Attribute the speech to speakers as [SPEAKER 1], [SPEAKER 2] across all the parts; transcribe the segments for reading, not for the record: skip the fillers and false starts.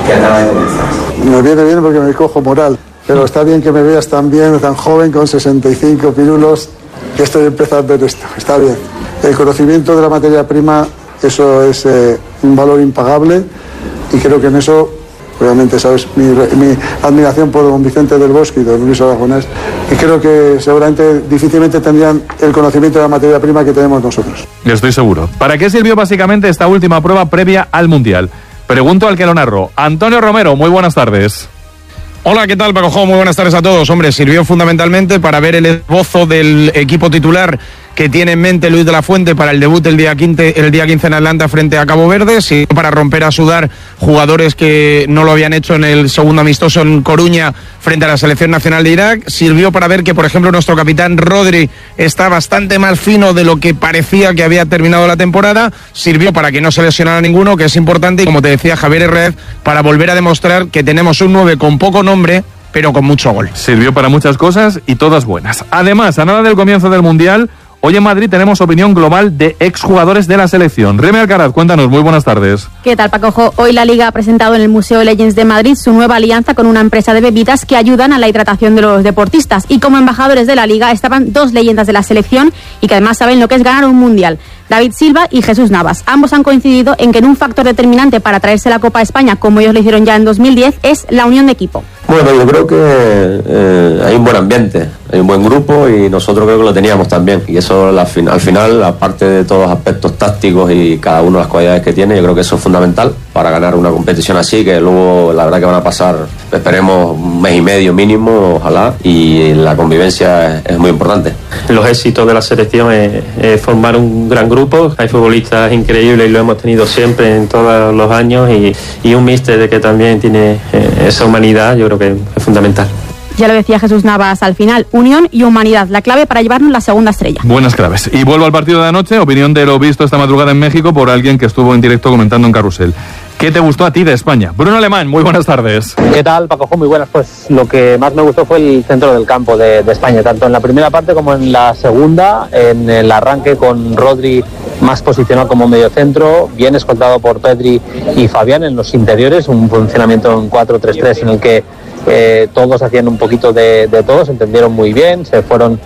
[SPEAKER 1] que acaba de comenzar.
[SPEAKER 2] Me viene bien porque me cojo moral, pero está bien que me veas tan bien, tan joven, con 65 pirulos, que estoy empezando en esto. Está bien. El conocimiento de la materia prima, eso es un valor impagable, y creo que en eso, obviamente, sabes mi admiración por don Vicente del Bosque y don Luis Aragonés, y creo que seguramente difícilmente tendrían el conocimiento de la materia prima que tenemos nosotros.
[SPEAKER 3] Estoy seguro. ¿Para qué sirvió básicamente esta última prueba previa al Mundial? Pregunto al que lo narró. Antonio Romero, muy buenas tardes.
[SPEAKER 4] Hola, ¿qué tal, Paco? Muy buenas tardes a todos. Hombre, sirvió fundamentalmente para ver el esbozo del equipo titular que tiene en mente Luis de la Fuente para el debut el día 15 en Atlanta frente a Cabo Verde, sirvió para romper a sudar jugadores que no lo habían hecho en el segundo amistoso en Coruña frente a la selección nacional de Irak, sirvió para ver que, por ejemplo, nuestro capitán Rodri está bastante más fino de lo que parecía que había terminado la temporada, sirvió para que no se lesionara ninguno, que es importante, y como te decía Javier Herrez, para volver a demostrar que tenemos un 9 con poco nombre, pero con mucho gol.
[SPEAKER 3] Sirvió para muchas cosas y todas buenas. Además, a nada del comienzo del Mundial, hoy en Madrid tenemos opinión global de exjugadores de la selección. Remy Alcaraz, cuéntanos, muy buenas tardes.
[SPEAKER 5] ¿Qué tal, Paco? Hoy la Liga ha presentado en el Museo Legends de Madrid su nueva alianza con una empresa de bebidas que ayudan a la hidratación de los deportistas. Y como embajadores de la Liga estaban dos leyendas de la selección y que además saben lo que es ganar un Mundial. David Silva y Jesús Navas. Ambos han coincidido en que en un factor determinante para traerse la Copa de España, como ellos lo hicieron ya en 2010, es la unión de equipo.
[SPEAKER 6] Bueno, yo creo que hay un buen ambiente, hay un buen grupo, y nosotros creo que lo teníamos también. Y eso al final, aparte de todos los aspectos tácticos y cada uno las cualidades que tiene, yo creo que eso es fundamental para ganar una competición así, que luego la verdad que van a pasar, esperemos, un mes y medio mínimo, ojalá, y la convivencia es muy importante.
[SPEAKER 7] Los éxitos de la selección es formar un gran grupo. Hay futbolistas increíbles y lo hemos tenido siempre en todos los años, y un míster de que también tiene esa humanidad, yo creo que es fundamental.
[SPEAKER 5] Ya lo decía Jesús Navas al final, unión y humanidad, la clave para llevarnos la segunda estrella.
[SPEAKER 3] Buenas claves. Y vuelvo al partido de anoche, opinión de lo visto esta madrugada en México por alguien que estuvo en directo comentando en Carrusel. ¿Qué te gustó a ti de España? Bruno Alemán, muy buenas tardes.
[SPEAKER 8] ¿Qué tal, Paco? Muy buenas. Pues lo que más me gustó fue el centro del campo de España, tanto en la primera parte como en la segunda, en el arranque con Rodri más posicionado como mediocentro, bien escoltado por Pedri y Fabián en los interiores, un funcionamiento en 4-3-3 en el que todos hacían un poquito de todo, se entendieron muy bien, se fueron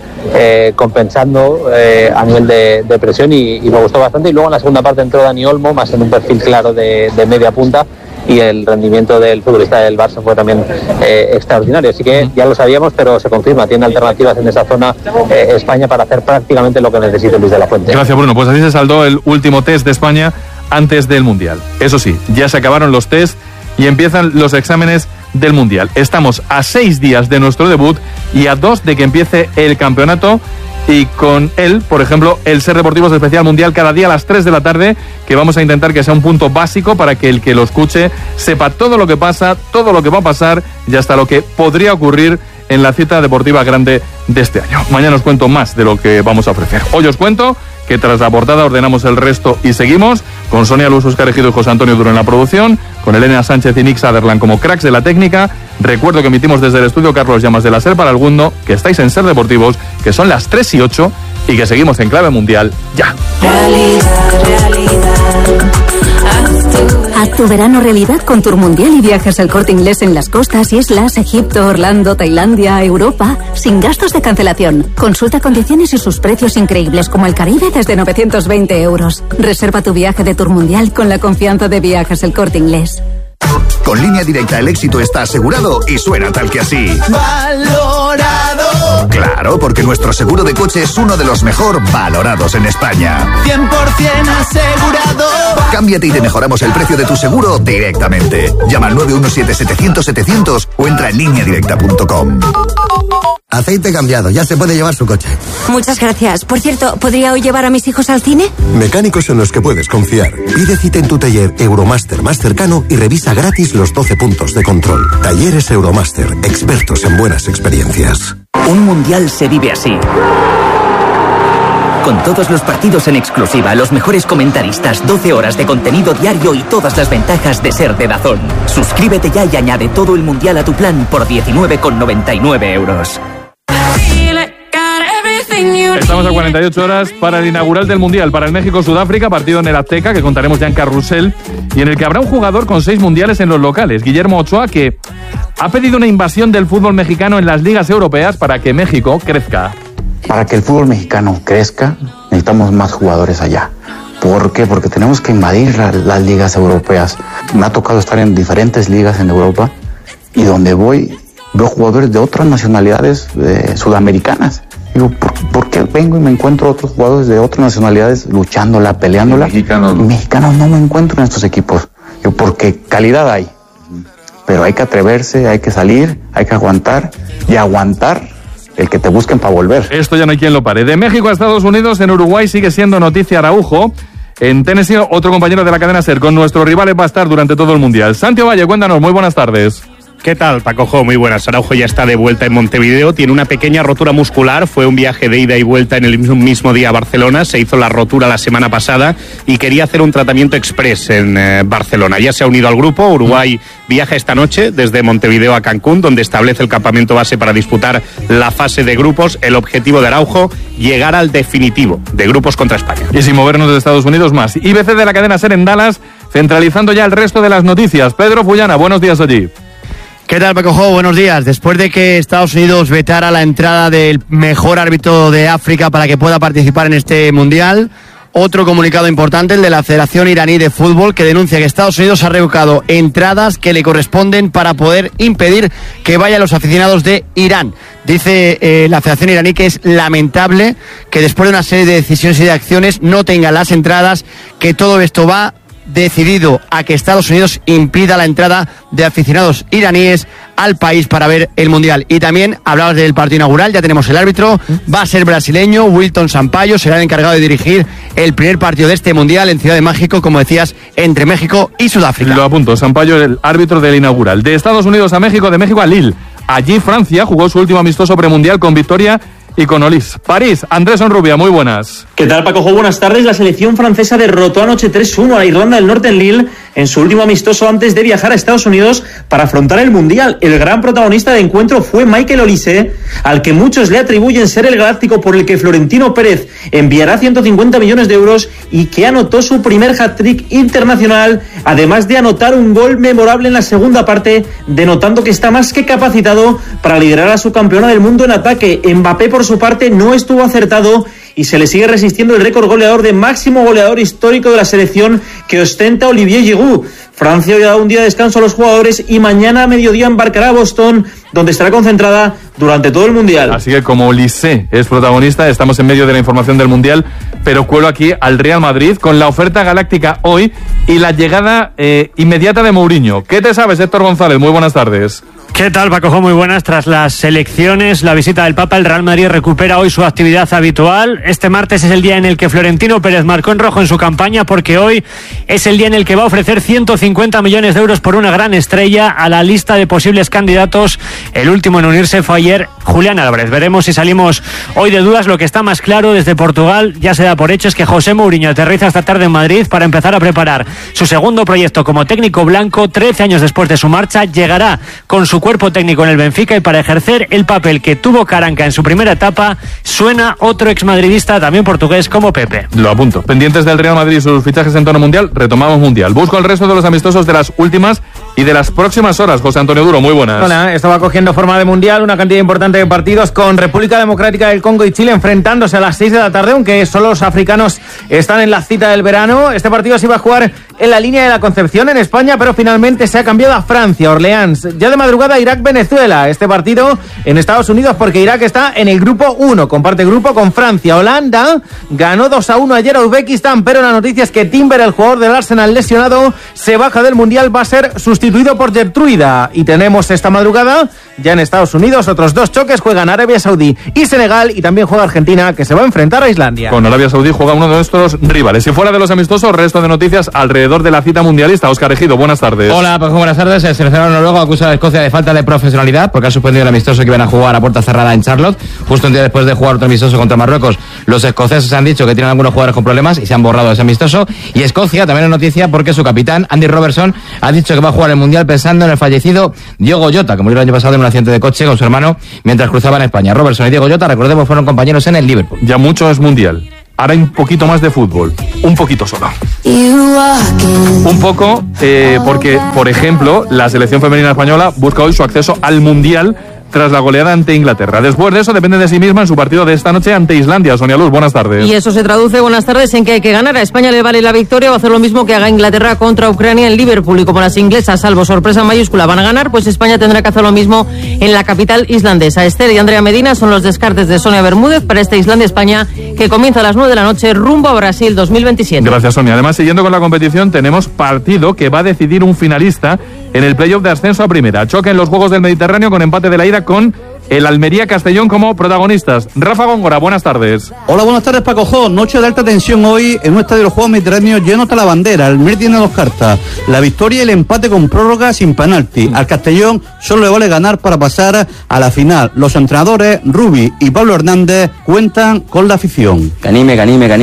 [SPEAKER 8] compensando a nivel de presión, y me gustó bastante. Y luego en la segunda parte entró Dani Olmo, más en un perfil claro de media punta, y el rendimiento del futbolista del Barça fue también extraordinario. Así que ya lo sabíamos, pero se confirma, tiene alternativas en esa zona España para hacer prácticamente lo que necesite Luis de la Fuente.
[SPEAKER 3] Gracias, Bruno. Pues así se saldó el último test de España antes del Mundial. Eso sí, ya se acabaron los test y empiezan los exámenes del Mundial. Estamos a 6 días de nuestro debut y a 2 de que empiece el campeonato, y con él, por ejemplo, el Ser Deportivos Especial Mundial cada día a las 3 de la tarde, que vamos a intentar que sea un punto básico para que el que lo escuche sepa todo lo que pasa, todo lo que va a pasar y hasta lo que podría ocurrir en la cita deportiva grande de este año. Mañana os cuento más de lo que vamos a ofrecer. Hoy os cuento que tras la portada ordenamos el resto y seguimos con Sonia Luz, Óscar Ejido y José Antonio Duro en la producción, con Elena Sánchez y Nick Sutherland como cracks de la técnica. Recuerdo que emitimos desde el estudio Carlos Llamas de la SER para el mundo, que estáis en Ser Deportivos, que son las 3:08 y que seguimos en clave mundial ya.
[SPEAKER 9] Haz tu verano realidad con Tour Mundial y viajes al Corte Inglés en las costas, islas, Egipto, Orlando, Tailandia, Europa, sin gastos de cancelación. Consulta condiciones y sus precios increíbles, como el Caribe desde 920 euros. Reserva tu viaje de Tour Mundial con la confianza de Viajes El Corte Inglés.
[SPEAKER 10] Con Línea Directa el éxito está asegurado y suena tal que así. ¡Valorado! Claro, porque nuestro seguro de coche es uno de los mejor valorados en España.
[SPEAKER 11] 100% asegurado.
[SPEAKER 10] Cámbiate y te mejoramos el precio de tu seguro directamente. Llama al 917-700-700 o entra en lineadirecta.com.
[SPEAKER 12] Aceite cambiado, ya se puede llevar su coche.
[SPEAKER 13] Muchas gracias. Por cierto, ¿podría hoy llevar a mis hijos al cine?
[SPEAKER 12] Mecánicos en los que puedes confiar. Pide cita en tu taller Euromaster más cercano y revisa gratis los 12 puntos de control. Talleres Euromaster, expertos en buenas experiencias.
[SPEAKER 14] Un mundial se vive así. Con todos los partidos en exclusiva, los mejores comentaristas, 12 horas de contenido diario y todas las ventajas de ser de DAZN. Suscríbete ya y añade todo el mundial a tu plan por 19,99 euros.
[SPEAKER 3] Estamos a 48 horas para el inaugural del Mundial, para el México-Sudáfrica, partido en el Azteca, que contaremos ya en Carrusel, y en el que habrá un jugador con 6 mundiales en los locales, Guillermo Ochoa, que ha pedido una invasión del fútbol mexicano en las ligas europeas para que México crezca.
[SPEAKER 1] Para que el fútbol mexicano crezca, necesitamos más jugadores allá. ¿Por qué? Porque tenemos que invadir las ligas europeas. Me ha tocado estar en diferentes ligas en Europa y donde voy veo jugadores de otras nacionalidades sudamericanas. Digo, ¿por qué vengo y me encuentro otros jugadores de otras nacionalidades luchándola, peleándola? Mexicanos no me encuentro en estos equipos. Digo, porque calidad hay, pero hay que atreverse, hay que salir, hay que aguantar y aguantar el que te busquen para volver.
[SPEAKER 3] Esto ya no hay quien lo pare. De México a Estados Unidos, en Uruguay sigue siendo noticia Araujo. En Tennessee, otro compañero de la cadena SER con nuestros rivales va a estar durante todo el Mundial. Santiago Valle, cuéntanos, muy buenas tardes.
[SPEAKER 15] ¿Qué tal, Paco Jo? Muy buenas. Araujo ya está de vuelta en Montevideo. Tiene una pequeña rotura muscular. Fue un viaje de ida y vuelta en el mismo día a Barcelona. Se hizo la rotura la semana pasada y quería hacer un tratamiento express en Barcelona. Ya se ha unido al grupo. Uruguay viaja esta noche desde Montevideo a Cancún, donde establece el campamento base para disputar la fase de grupos. El objetivo de Araujo, llegar al definitivo de grupos contra España.
[SPEAKER 3] Y sin movernos de Estados Unidos más. IBC de la cadena SER en Dallas, centralizando ya el resto de las noticias. Pedro Fullana, buenos días allí.
[SPEAKER 16] ¿Qué tal, Paco Jo? Buenos días. Después de que Estados Unidos vetara la entrada del mejor árbitro de África para que pueda participar en este Mundial, otro comunicado importante, el de la Federación Iraní de Fútbol, que denuncia que Estados Unidos ha revocado entradas que le corresponden para poder impedir que vayan los aficionados de Irán. Dice la Federación Iraní que es lamentable que después de una serie de decisiones y de acciones no tengan las entradas, que todo esto va decidido a que Estados Unidos impida la entrada de aficionados iraníes al país para ver el Mundial. Y también hablabas del partido inaugural, ya tenemos el árbitro, va a ser brasileño, Wilton Sampaio, será el encargado de dirigir el primer partido de este Mundial en Ciudad de México, como decías, entre México y Sudáfrica.
[SPEAKER 3] Lo apunto, Sampaio, el árbitro del inaugural. De Estados Unidos a México, de México a Lille. Allí Francia jugó su último amistoso premundial con victoria y con Olis. París, Andrés Onrubia, muy buenas.
[SPEAKER 17] ¿Qué tal, Paco Jo? Buenas tardes. La selección francesa derrotó anoche 3-1 a la Irlanda del Norte en Lille en su último amistoso antes de viajar a Estados Unidos para afrontar el Mundial. El gran protagonista del encuentro fue Michael Olise, al que muchos le atribuyen ser el galáctico por el que Florentino Pérez enviará 150 millones de euros y que anotó su primer hat-trick internacional, además de anotar un gol memorable en la segunda parte, denotando que está más que capacitado para liderar a su campeona del mundo en ataque. Mbappé, por su parte, no estuvo acertado y se le sigue resistiendo el récord goleador de máximo goleador histórico de la selección que ostenta Olivier Giroud. Francia hoy ha dado un día de descanso a los jugadores y mañana a mediodía embarcará a Boston, donde estará concentrada durante todo el Mundial.
[SPEAKER 3] Así que como Olise es protagonista, estamos en medio de la información del Mundial, pero cuelo aquí al Real Madrid con la oferta galáctica hoy y la llegada inmediata de Mourinho. ¿Qué te sabes, Héctor González? Muy buenas tardes.
[SPEAKER 18] ¿Qué tal, Paco Jo? Muy buenas. Tras las elecciones, la visita del Papa, el Real Madrid recupera hoy su actividad habitual. Este martes es el día en el que Florentino Pérez marcó en rojo en su campaña, porque hoy es el día en el que va a ofrecer 150 millones de euros por una gran estrella a la lista de posibles candidatos. El último en unirse fue ayer Julián Álvarez. Veremos si salimos hoy de dudas. Lo que está más claro desde Portugal, ya se da por hecho, es que José Mourinho aterriza esta tarde en Madrid para empezar a preparar su segundo proyecto como técnico blanco. 13 años después de su marcha, llegará con su cuerpo técnico en el Benfica y para ejercer el papel que tuvo Caranca en su primera etapa, suena otro exmadridista también portugués como Pepe.
[SPEAKER 3] Lo apunto. Pendientes del Real Madrid y sus fichajes en tono mundial, retomamos Mundial. Busco el resto de los amistosos de las últimas y de las próximas horas. José Antonio Duro, muy buenas.
[SPEAKER 4] Hola, estaba cogiendo forma de Mundial, una cantidad importante de partidos con República Democrática del Congo y Chile enfrentándose a las 6 de la tarde, aunque solo los africanos están en la cita del verano. Este partido se iba a jugar en la línea de la Concepción en España, pero finalmente se ha cambiado a Francia, Orleans. Ya de madrugada Irak-Venezuela, este partido en Estados Unidos porque Irak está en el grupo 1, comparte grupo con Francia. Holanda ganó 2-1 ayer a Uzbekistán, pero la noticia es que Timber, el jugador del Arsenal lesionado, se baja del Mundial, va a ser sustituido por Gertruida. Y tenemos esta madrugada ya en Estados Unidos otros dos choques, juegan Arabia Saudí y Senegal, y también juega Argentina, que se va a enfrentar a Islandia.
[SPEAKER 3] Con Arabia Saudí juega uno de nuestros rivales. Y fuera de los amistosos, resto de noticias alrededor de la cita mundialista. Óscar Ejido, buenas tardes.
[SPEAKER 19] Hola, pues buenas tardes. El seleccionador noruego acusa a Escocia de falta de profesionalidad porque ha suspendido el amistoso que iban a jugar a puerta cerrada en Charlotte, justo un día después de jugar otro amistoso contra Marruecos. Los escoceses han dicho que tienen algunos jugadores con problemas y se han borrado de ese amistoso. Y Escocia también es noticia porque su capitán, Andy Robertson, ha dicho que va a jugar el Mundial pensando en el fallecido Diogo Jota, que murió el año pasado en un accidente de coche con su hermano mientras cruzaban España. Robertson y Diogo Jota, recordemos, fueron compañeros en el Liverpool.
[SPEAKER 3] Ya mucho es Mundial. Ahora hay un poquito más de fútbol. Un poquito solo. Un poco porque, por ejemplo, la selección femenina española busca hoy su acceso al Mundial tras la goleada ante Inglaterra. Después de eso, depende de sí misma en su partido de esta noche ante Islandia. Sonia Luz, buenas tardes.
[SPEAKER 20] Y eso se traduce, buenas tardes, en que hay que ganar. A España le vale la victoria, va a hacer lo mismo que haga Inglaterra contra Ucrania en Liverpool. Y como las inglesas, salvo sorpresa mayúscula, van a ganar, pues España tendrá que hacer lo mismo en la capital islandesa. Esther y Andrea Medina son los descartes de Sonia Bermúdez para este Islandia-España, que comienza a las 9 de la noche rumbo a Brasil 2027.
[SPEAKER 3] Gracias, Sonia. Además, siguiendo con la competición, tenemos partido que va a decidir un finalista en el playoff de ascenso a primera. Choque en los Juegos del Mediterráneo con empate de la ida con el Almería-Castellón como protagonistas. Rafa Góngora, buenas tardes.
[SPEAKER 21] Hola, buenas tardes, Paco Jo. Noche de alta tensión hoy en un estadio de los Juegos Mediterráneos lleno hasta la bandera. El Almería tiene 2 cartas: la victoria y el empate con prórroga sin penalti. Al Castellón solo le vale ganar para pasar a la final. Los entrenadores Rubi y Pablo Hernández cuentan con la afición.
[SPEAKER 22] Que anime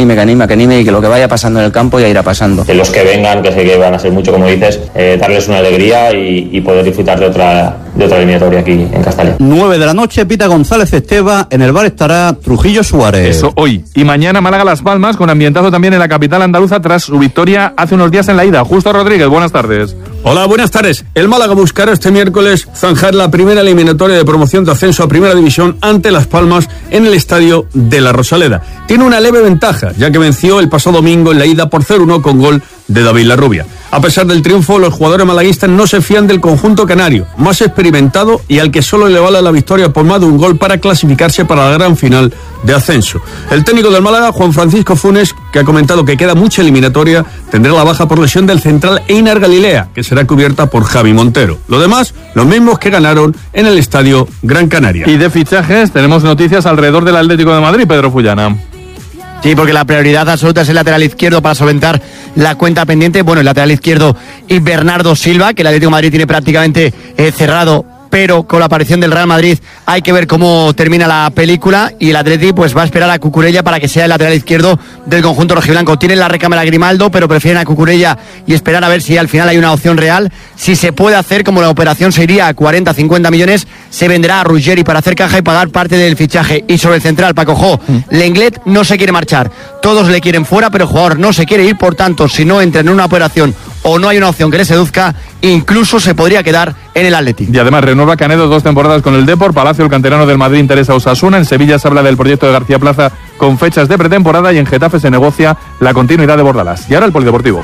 [SPEAKER 22] y que lo que vaya pasando en el campo ya irá pasando.
[SPEAKER 23] De los que vengan, que sé que van a ser mucho, como dices, darles una alegría y poder disfrutar de otra eliminatoria aquí en Castalia.
[SPEAKER 21] 9 de la noche, Pita González Esteva, en el bar estará Trujillo Suárez.
[SPEAKER 3] Eso hoy. Y mañana Málaga-Las Palmas, con ambientazo también en la capital andaluza tras su victoria hace unos días en la ida. Justo Rodríguez, buenas tardes.
[SPEAKER 24] Hola, buenas tardes. El Málaga buscará este miércoles zanjar la primera eliminatoria de promoción de ascenso a Primera División ante Las Palmas en el estadio de La Rosaleda. Tiene una leve ventaja, ya que venció el pasado domingo en la ida por 0-1 con gol de David Larrubia. A pesar del triunfo, los jugadores malaguistas no se fían del conjunto canario, más experimentado y al que solo le vale la victoria por más de un gol para clasificarse para la gran final de ascenso. El técnico del Málaga, Juan Francisco Funes, que ha comentado que queda mucha eliminatoria, tendrá la baja por lesión del central Einar Galilea, que será cubierta por Javi Montero. Lo demás, los mismos que ganaron en el estadio Gran Canaria.
[SPEAKER 3] Y de fichajes, tenemos noticias alrededor del Atlético de Madrid, Pedro Fullana.
[SPEAKER 16] Sí, porque la prioridad absoluta es el lateral izquierdo para solventar la cuenta pendiente. Bueno, el lateral izquierdo y Bernardo Silva, que el Atlético de Madrid tiene prácticamente cerrado, pero con la aparición del Real Madrid hay que ver cómo termina la película, y el Atleti pues va a esperar a Cucurella para que sea el lateral izquierdo del conjunto rojiblanco. Tienen la recámara Grimaldo, pero prefieren a Cucurella y esperar a ver si al final hay una opción real. Si se puede hacer, como la operación se iría a 40-50 millones, se venderá a Ruggeri para hacer caja y pagar parte del fichaje. Y sobre el central, Paco Jo, Lenglet no se quiere marchar, todos le quieren fuera, pero el jugador no se quiere ir. Por tanto, si no entra en una operación o no hay una opción que le seduzca, incluso se podría quedar en el Atleti.
[SPEAKER 3] Y además renueva Canedo 2 temporadas con el Depor. Palacio, el canterano del Madrid, interesa a Osasuna. En Sevilla se habla del proyecto de García Plaza con fechas de pretemporada, y en Getafe se negocia la continuidad de Bordalás. Y ahora el polideportivo.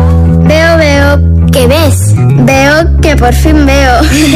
[SPEAKER 25] Veo, ¿qué ves? Veo que por fin veo.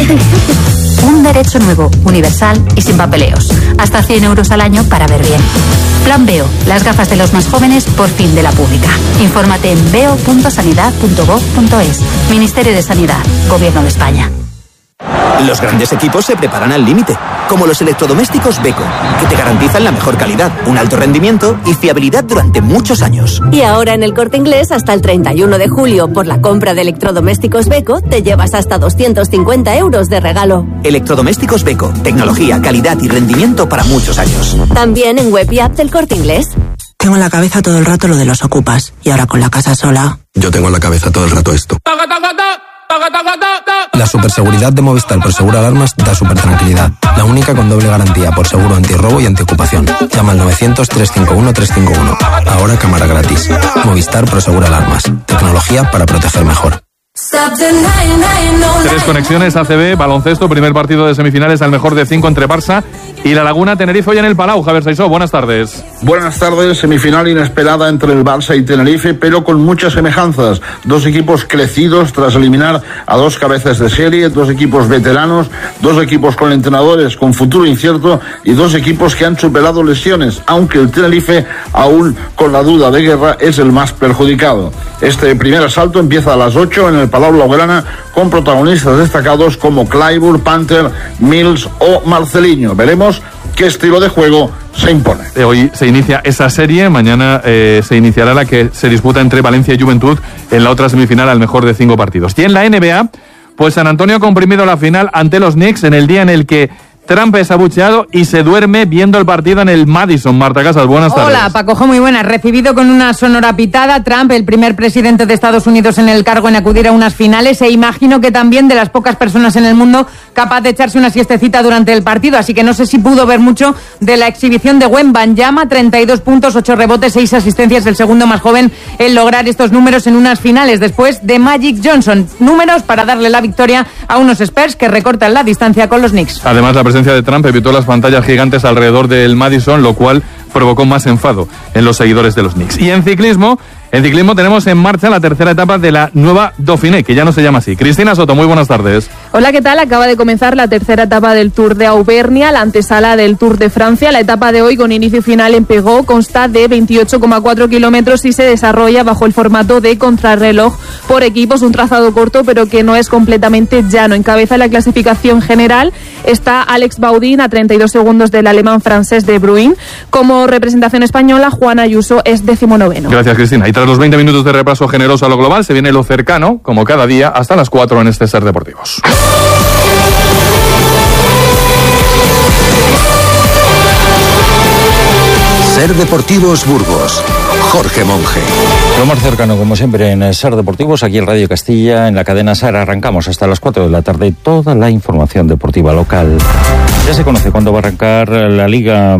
[SPEAKER 9] Un derecho nuevo, universal y sin papeleos. Hasta 100 euros al año para ver bien. Plan Veo, las gafas de los más jóvenes por fin de la pública. Infórmate en veo.sanidad.gov.es. Ministerio de Sanidad, Gobierno de España.
[SPEAKER 26] Los grandes equipos se preparan al límite, como los electrodomésticos Beko, que te garantizan la mejor calidad, un alto rendimiento y fiabilidad durante muchos años.
[SPEAKER 27] Y ahora en el Corte Inglés, hasta el 31 de julio, por la compra de electrodomésticos Beko, te llevas hasta 250 euros de regalo.
[SPEAKER 26] Electrodomésticos Beko, tecnología, calidad y rendimiento para muchos años.
[SPEAKER 27] También en web y app del Corte Inglés.
[SPEAKER 28] Tengo en la cabeza todo el rato lo de los ocupas, y ahora con la casa sola.
[SPEAKER 12] Yo tengo en la cabeza todo el rato esto. La superseguridad de Movistar Prosegur Alarmas da super tranquilidad. La única con doble garantía por seguro antirrobo y antiocupación. Llama al 900-351-351. Ahora cámara gratis. Movistar Prosegur Alarmas. Tecnología para proteger mejor.
[SPEAKER 3] 3 conexiones ACB, baloncesto, primer partido de semifinales al mejor de 5 entre Barça y La Laguna Tenerife hoy en el Palau. Javier Saisó, buenas tardes.
[SPEAKER 2] Buenas tardes, semifinal inesperada entre el Barça y Tenerife, pero con muchas semejanzas. Dos equipos crecidos tras eliminar a 2 cabezas de serie, 2 equipos veteranos, 2 equipos con entrenadores con futuro incierto y 2 equipos que han superado lesiones, aunque el Tenerife, aún con la duda de Guerra, es el más perjudicado. Este primer asalto empieza a las 8 en el Palau Blaugrana con protagonistas destacados como Clyburn, Panther, Mills o Marceliño. Veremos qué estilo de juego se impone.
[SPEAKER 3] Hoy se inicia esa serie, mañana se iniciará la que se disputa entre Valencia y Juventud en la otra semifinal al mejor de 5 partidos. Y en la NBA, pues San Antonio ha comprimido la final ante los Knicks en el día en el que Trump es abucheado y se duerme viendo el partido en el Madison. Marta Casas, buenas tardes.
[SPEAKER 5] Hola, Paco, muy buenas. Recibido con una sonora pitada, Trump, el primer presidente de Estados Unidos en el cargo en acudir a unas finales, e imagino que también de las pocas personas en el mundo capaz de echarse una siestecita durante el partido, así que no sé si pudo ver mucho de la exhibición de Wembanyama, 32 puntos, 8 rebotes, 6 asistencias, el segundo más joven en lograr estos números en unas finales, después de Magic Johnson. Números para darle la victoria a unos Spurs que recortan la distancia con los Knicks.
[SPEAKER 3] Además, la presencia de Trump evitó las pantallas gigantes alrededor del Madison, lo cual provocó más enfado en los seguidores de los Knicks. Y en ciclismo tenemos en marcha la tercera etapa de la nueva Dauphiné, que ya no se llama así. Cristina Soto, muy buenas tardes.
[SPEAKER 6] Hola, ¿qué tal? Acaba de comenzar la tercera etapa del Tour de Auvernia, la antesala del Tour de Francia. La etapa de hoy, con inicio y final en Pegó, consta de 28,4 kilómetros y se desarrolla bajo el formato de contrarreloj por equipos, un trazado corto pero que no es completamente llano. Encabeza la clasificación general está Alex Baudin a 32 segundos del alemán francés De Bruyne. Como representación española, Juan Ayuso es 19º.
[SPEAKER 3] Gracias, Cristina. Y tras los 20 minutos de repaso generoso a lo global, se viene lo cercano, como cada día, hasta las 4 en este Ser Deportivos.
[SPEAKER 7] Ser Deportivos Burgos. Jorge Monge.
[SPEAKER 8] Lo más cercano, como siempre, en Ser Deportivos, aquí en Radio Castilla, en la cadena SER. Arrancamos hasta las 4 de la tarde toda la información deportiva local. Ya se conoce cuándo va a arrancar la Liga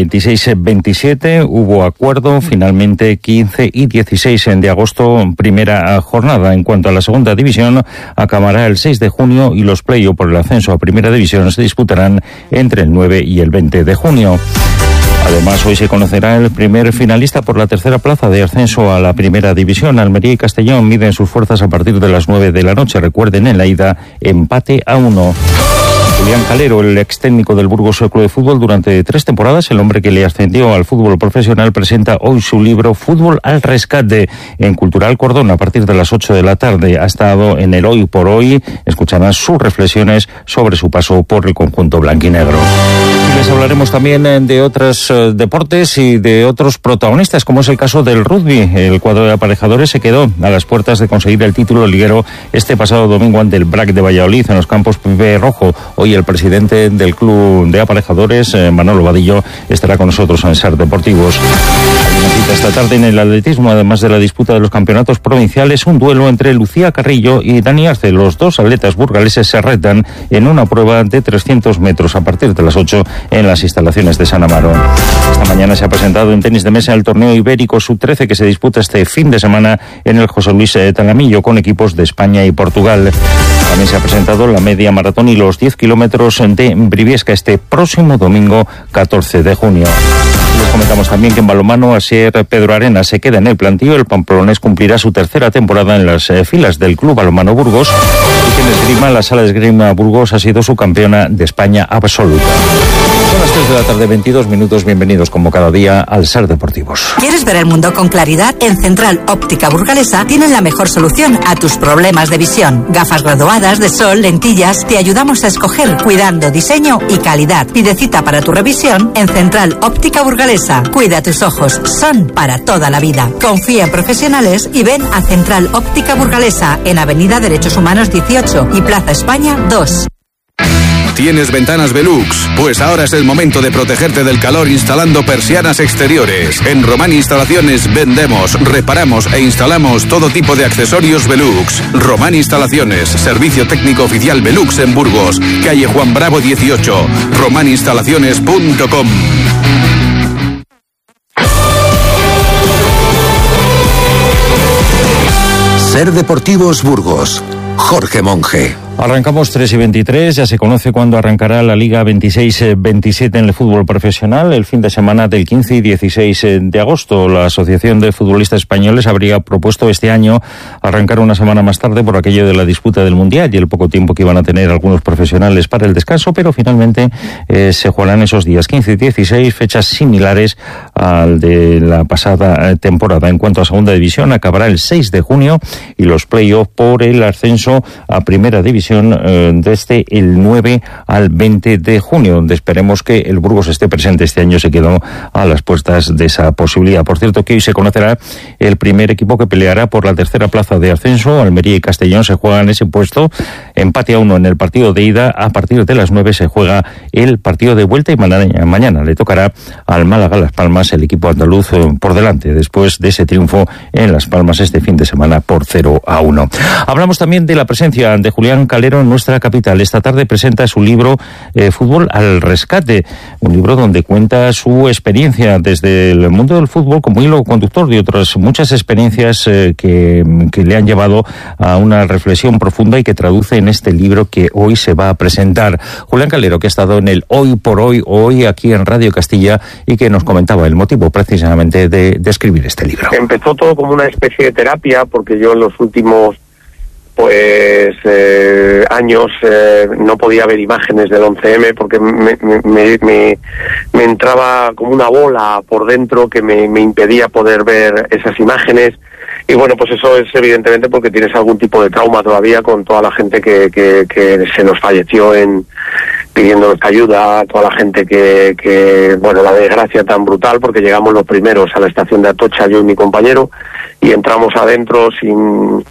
[SPEAKER 8] 26-27. Hubo acuerdo, finalmente 15 y 16 de agosto, primera jornada. En cuanto a la segunda división, acabará el 6 de junio y los play-offs por el ascenso a primera división se disputarán entre el 9 y el 20 de junio. Además, hoy se conocerá el primer finalista por la tercera plaza de ascenso a la primera división. Almería y Castellón miden sus fuerzas a partir de las 9 de la noche. Recuerden, en la ida, empate a 1. Julián Calero, el ex técnico del Burgos Club de Fútbol durante 3 temporadas, el hombre que le ascendió al fútbol profesional, presenta hoy su libro Fútbol al Rescate en Cultural Cordón a partir de las 8 de la tarde. Ha estado en el Hoy por Hoy. Escucharán sus reflexiones sobre su paso por el conjunto blanquinegro. Y les hablaremos también de otros deportes y de otros protagonistas, como es el caso del rugby. El cuadro de aparejadores se quedó a las puertas de conseguir el título liguero este pasado domingo ante el BRAC de Valladolid en los campos Pepe Rojo. Hoy el presidente del club de aparejadores, Manolo Vadillo, estará con nosotros en Ser Deportivos. Hay una cita esta tarde en el atletismo, además de la disputa de los campeonatos provinciales, un duelo entre Lucía Carrillo y Dani Arce. Los dos atletas burgaleses se retan en una prueba de 300 metros a partir de las 8 en las instalaciones de San Amaro. Esta mañana se ha presentado en tenis de mesa el torneo ibérico sub-13 que se disputa este fin de semana en el José Luis Talamillo con equipos de España y Portugal. También se ha presentado la media maratón y los 10 kilómetros de Briviesca este próximo domingo 14 de junio. Les comentamos también que en balonmano Asier Pedro Arena se queda en el plantillo. El pamplonés cumplirá su tercera temporada en las filas del Club Balonmano Burgos y que en esgrima, la Sala de Esgrima Burgos ha sido su campeona de España absoluta. Son las 3 de la tarde, 22 minutos. Bienvenidos como cada día al Ser Deportivos.
[SPEAKER 28] ¿Quieres ver el mundo con claridad? En Central Óptica Burgalesa tienen la mejor solución a tus problemas de visión. Gafas graduadas, de sol, lentillas. Te ayudamos a escoger cuidando diseño y calidad. Pide cita para tu revisión en Central Óptica Burgalesa. Cuida tus ojos, son para toda la vida. Confía en profesionales y ven a Central Óptica Burgalesa en Avenida Derechos Humanos 18 y Plaza España 2.
[SPEAKER 10] ¿Tienes ventanas Velux? Pues ahora es el momento de protegerte del calor instalando persianas exteriores. En Román Instalaciones vendemos, reparamos e instalamos todo tipo de accesorios Velux. Román Instalaciones, servicio técnico oficial Velux en Burgos, calle Juan Bravo 18, romaninstalaciones.com.
[SPEAKER 7] Ser Deportivos Burgos. Jorge Monge.
[SPEAKER 8] Arrancamos 3 y 23, ya se conoce cuándo arrancará la Liga 26-27 en el fútbol profesional, el fin de semana del 15 y 16 de agosto. La Asociación de Futbolistas Españoles habría propuesto este año arrancar una semana más tarde por aquello de la disputa del Mundial y el poco tiempo que iban a tener algunos profesionales para el descanso, pero finalmente se jugarán esos días 15 y 16, fechas similares al de la pasada temporada. En cuanto a segunda división, acabará el 6 de junio y los play-offs por el ascenso a primera división división desde el 9 al 20 de junio, donde esperemos que el Burgos esté presente. Este año se quedó a las puertas de esa posibilidad. Por cierto, que hoy se conocerá el primer equipo que peleará por la tercera plaza de ascenso. Almería y Castellón se juegan ese puesto. Empate a 1 en el partido de ida. A partir de las 9 se juega el partido de vuelta y mañana le tocará al Málaga Las Palmas, el equipo andaluz por delante, después de ese triunfo en Las Palmas este fin de semana por 0-1. Hablamos también de la presencia de Julián Calero en nuestra capital. Esta tarde presenta su libro Fútbol al Rescate, un libro donde cuenta su experiencia desde el mundo del fútbol como hilo conductor de otras muchas experiencias que le han llevado a una reflexión profunda y que traduce en este libro que hoy se va a presentar. Julián Calero, que ha estado en el Hoy por Hoy aquí en Radio Castilla, y que nos comentaba el motivo precisamente de escribir este libro.
[SPEAKER 1] Empezó todo como una especie de terapia, porque yo en los últimos años no podía ver imágenes del 11M porque me entraba como una bola por dentro que me impedía poder ver esas imágenes. Y bueno, pues eso es evidentemente porque tienes algún tipo de trauma todavía con toda la gente que se nos falleció pidiéndonos ayuda, toda la gente que bueno, la desgracia tan brutal, porque llegamos los primeros a la estación de Atocha, yo y mi compañero, y entramos adentro sin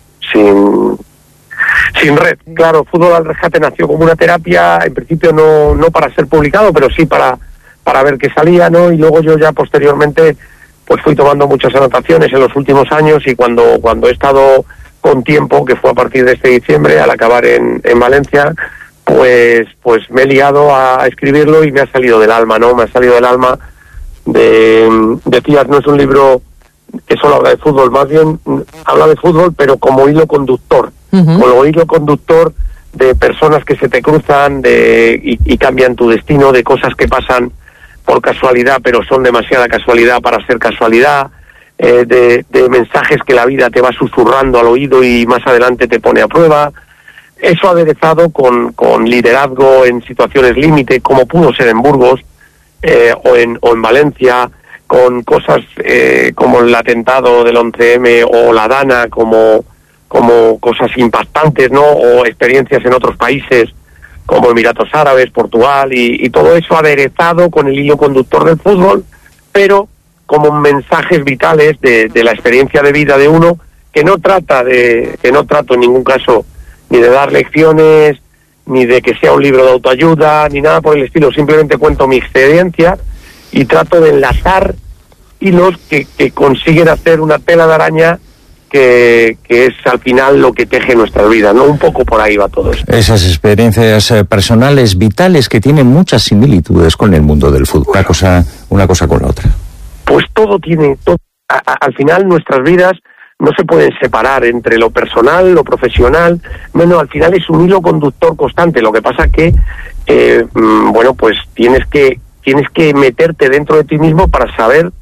[SPEAKER 1] red. Claro, Fútbol al Rescate nació como una terapia, en principio no para ser publicado, pero sí para ver qué salía, ¿no? Y luego yo ya posteriormente pues fui tomando muchas anotaciones en los últimos años, y cuando he estado con tiempo, que fue a partir de este diciembre, al acabar en Valencia, pues me he liado a escribirlo y me ha salido del alma, ¿no? Me ha salido del alma decías, no es un libro que solo habla de fútbol, más bien habla de fútbol, pero como hilo conductor, como hilo conductor de personas que se te cruzan y cambian tu destino, de cosas que pasan por casualidad, pero son demasiada casualidad para ser casualidad, de mensajes que la vida te va susurrando al oído y más adelante te pone a prueba. Eso aderezado con liderazgo en situaciones límite, como pudo ser en Burgos o en Valencia, con cosas como el atentado del 11M o la Dana, como cosas impactantes, ¿no? O experiencias en otros países como Emiratos Árabes, Portugal, y todo eso aderezado con el hilo conductor del fútbol, pero como mensajes vitales de la experiencia de vida de uno, que no trato en ningún caso ni de dar lecciones, ni de que sea un libro de autoayuda, ni nada por el estilo. Simplemente cuento mi experiencia y trato de enlazar hilos que consiguen hacer una tela de araña que es al final lo que teje nuestra vida, ¿no? Un poco por ahí va todo eso.
[SPEAKER 8] Esas experiencias personales, vitales, que tienen muchas similitudes con el mundo del fútbol. Una cosa con la otra.
[SPEAKER 1] Pues todo tiene... al final nuestras vidas no se pueden separar entre lo personal, lo profesional. No, al final es un hilo conductor constante. Lo que pasa que, bueno, pues tienes que meterte dentro de ti mismo para saber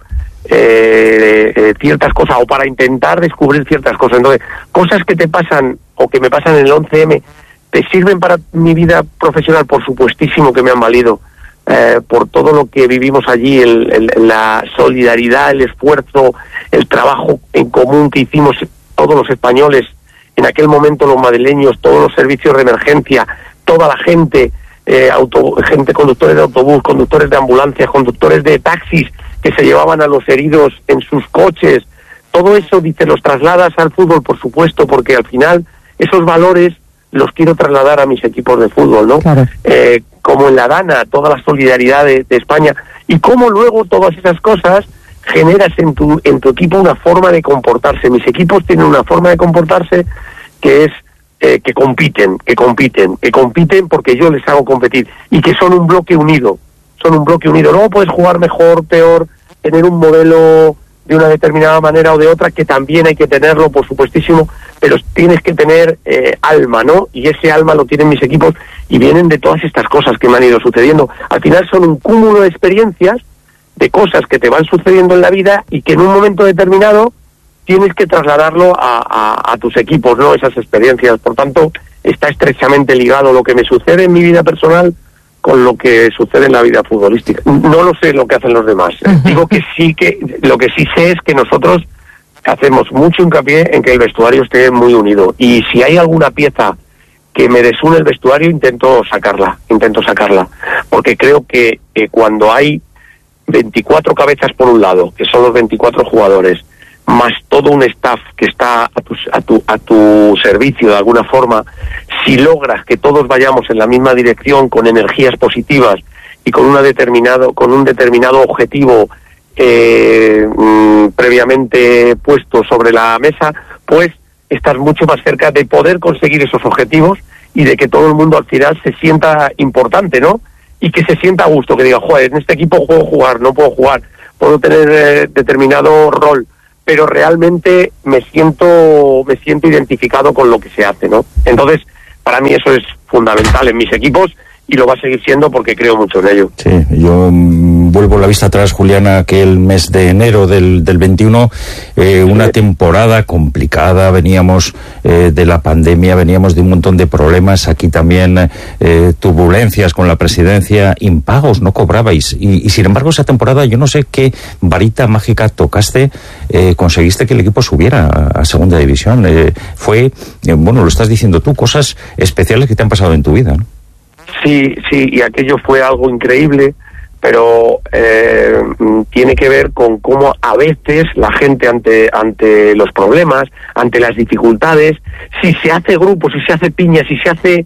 [SPEAKER 1] ciertas cosas, o para intentar descubrir ciertas cosas. Entonces, cosas que te pasan o que me pasan en el 11M, ¿te sirven para mi vida profesional? Por supuestísimo que me han valido, por todo lo que vivimos allí, la solidaridad, el esfuerzo, el trabajo en común que hicimos todos los españoles, en aquel momento los madrileños, todos los servicios de emergencia, toda la gente, gente, conductores de autobús, conductores de ambulancias, conductores de taxis, que se llevaban a los heridos en sus coches. Todo eso, dice, los trasladas al fútbol, por supuesto, porque al final esos valores los quiero trasladar a mis equipos de fútbol, ¿no? Claro. Como en la Dana, toda la solidaridad de España, y cómo luego todas esas cosas generas en tu equipo una forma de comportarse. Mis equipos tienen una forma de comportarse que es que compiten porque yo les hago competir, y que son un bloque unido. Luego puedes jugar mejor, peor, tener un modelo de una determinada manera o de otra, que también hay que tenerlo, por supuestísimo, pero tienes que tener alma, ¿no? Y ese alma lo tienen mis equipos, y vienen de todas estas cosas que me han ido sucediendo. Al final son un cúmulo de experiencias, de cosas que te van sucediendo en la vida y que en un momento determinado tienes que trasladarlo a tus equipos, ¿no? Esas experiencias. Por tanto, está estrechamente ligado lo que me sucede en mi vida personal con lo que sucede en la vida futbolística. No lo sé lo que hacen los demás. Digo que lo que sí sé es que nosotros hacemos mucho hincapié en que el vestuario esté muy unido. Y si hay alguna pieza que me desune el vestuario, intento sacarla, porque creo que cuando hay 24 cabezas por un lado, que son los 24 jugadores, más todo un staff que está a tu servicio de alguna forma, si logras que todos vayamos en la misma dirección, con energías positivas y con un determinado objetivo previamente puesto sobre la mesa, pues estás mucho más cerca de poder conseguir esos objetivos y de que todo el mundo al final se sienta importante, ¿no? Y que se sienta a gusto, que diga, joder, en este equipo puedo jugar, no puedo jugar, puedo tener determinado rol, pero realmente me siento identificado con lo que se hace, ¿no? Entonces, para mí eso es fundamental en mis equipos y lo va a seguir siendo porque creo mucho en ello.
[SPEAKER 8] Sí, yo vuelvo la vista atrás, Julián, aquel mes de enero del 21, una temporada complicada, veníamos de la pandemia, veníamos de un montón de problemas, aquí también turbulencias con la presidencia, impagos, no cobrabais, y sin embargo esa temporada, yo no sé qué varita mágica tocaste, conseguiste que el equipo subiera a segunda división. Fue, bueno, lo estás diciendo tú, cosas especiales que te han pasado en tu vida, ¿no?
[SPEAKER 1] Sí, y aquello fue algo increíble, pero tiene que ver con cómo a veces la gente ante los problemas, ante las dificultades, si se hace grupo, si se hace piña, si se hace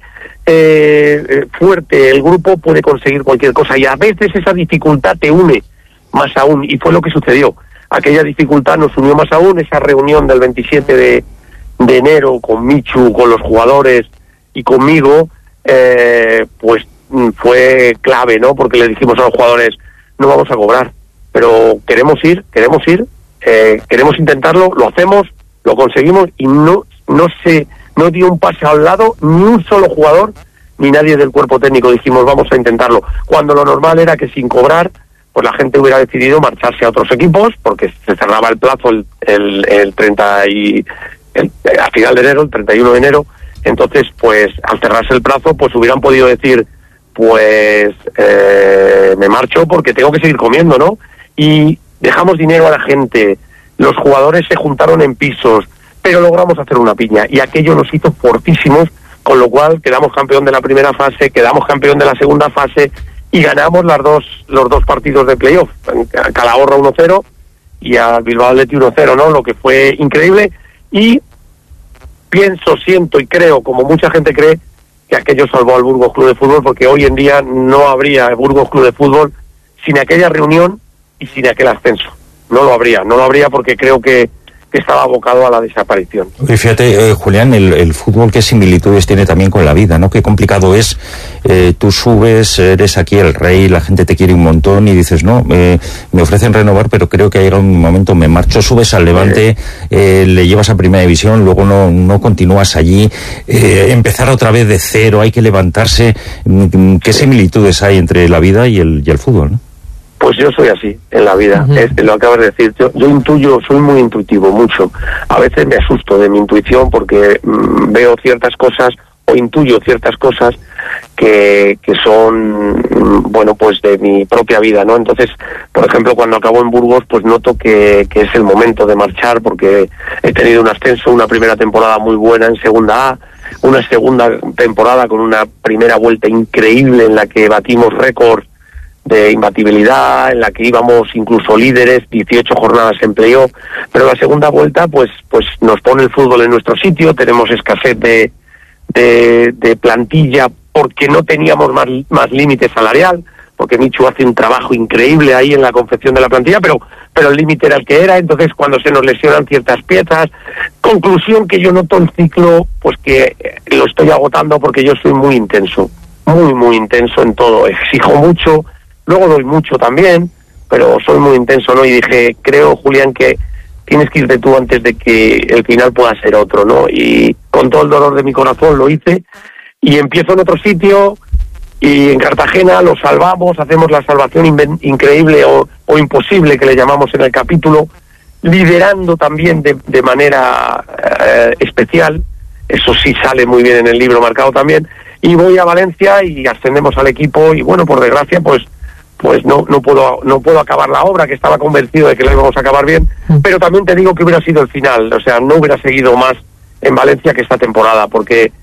[SPEAKER 1] fuerte el grupo, puede conseguir cualquier cosa, y a veces esa dificultad te une más aún, y fue lo que sucedió. Aquella dificultad nos unió más aún, esa reunión del 27 de enero con Michu, con los jugadores y conmigo, pues fue clave, ¿no? Porque le dijimos a los jugadores, no vamos a cobrar, pero queremos ir, queremos intentarlo, lo hacemos, lo conseguimos, y no dio un pase al lado ni un solo jugador ni nadie del cuerpo técnico. Dijimos, vamos a intentarlo, cuando lo normal era que sin cobrar pues la gente hubiera decidido marcharse a otros equipos, porque se cerraba el plazo el 30 y a final de enero, el 31 de enero. Entonces, pues, al cerrarse el plazo, pues hubieran podido decir, pues, me marcho porque tengo que seguir comiendo, ¿no? Y dejamos dinero a la gente, los jugadores se juntaron en pisos, pero logramos hacer una piña, y aquello nos hizo fortísimos, con lo cual quedamos campeón de la primera fase, quedamos campeón de la segunda fase, y ganamos los dos partidos de playoff, a Calahorra 1-0 y al Bilbao Athletic 1-0, ¿no? Lo que fue increíble, y pienso, siento y creo, como mucha gente cree, que aquello salvó al Burgos Club de Fútbol, porque hoy en día no habría Burgos Club de Fútbol sin aquella reunión y sin aquel ascenso. No lo habría porque creo que estaba abocado a la desaparición.
[SPEAKER 8] Y fíjate, Julián, el fútbol, qué similitudes tiene también con la vida, ¿no? Qué complicado es, tú subes, eres aquí el rey, la gente te quiere un montón y dices, no, me ofrecen renovar, pero creo que ha llegado un momento, me marcho, subes al Levante, le llevas a Primera División, luego no continúas allí, empezar otra vez de cero, hay que levantarse. ¿Qué similitudes hay entre la vida y el fútbol, no?
[SPEAKER 1] Pues yo soy así en la vida, lo acabas de decir. Yo intuyo, soy muy intuitivo, mucho. A veces me asusto de mi intuición porque veo ciertas cosas o intuyo ciertas cosas que son, bueno, pues de mi propia vida, ¿no? Entonces, por ejemplo, cuando acabo en Burgos, pues noto que es el momento de marchar, porque he tenido un ascenso, una primera temporada muy buena en Segunda A, una segunda temporada con una primera vuelta increíble en la que batimos récords de imbatibilidad, en la que íbamos incluso líderes, 18 jornadas en playoff, pero la segunda vuelta pues nos pone el fútbol en nuestro sitio, tenemos escasez de plantilla porque no teníamos más límite salarial, porque Michu hace un trabajo increíble ahí en la confección de la plantilla, pero el límite era el que era. Entonces cuando se nos lesionan ciertas piezas, conclusión que yo noto el ciclo, pues que lo estoy agotando, porque yo soy muy intenso, muy intenso en todo, exijo mucho, luego doy mucho también, pero soy muy intenso, ¿no? Y dije, creo, Julián, que tienes que irte tú antes de que el final pueda ser otro, ¿no? Y con todo el dolor de mi corazón lo hice, y empiezo en otro sitio, y en Cartagena lo salvamos, hacemos la salvación increíble o imposible, que le llamamos en el capítulo, liderando también de manera especial, eso sí sale muy bien en el libro marcado también, y voy a Valencia y ascendemos al equipo, y bueno, por desgracia, pues no puedo acabar la obra, que estaba convencido de que la íbamos a acabar bien, pero también te digo que hubiera sido el final, o sea, no hubiera seguido más en Valencia que esta temporada, porque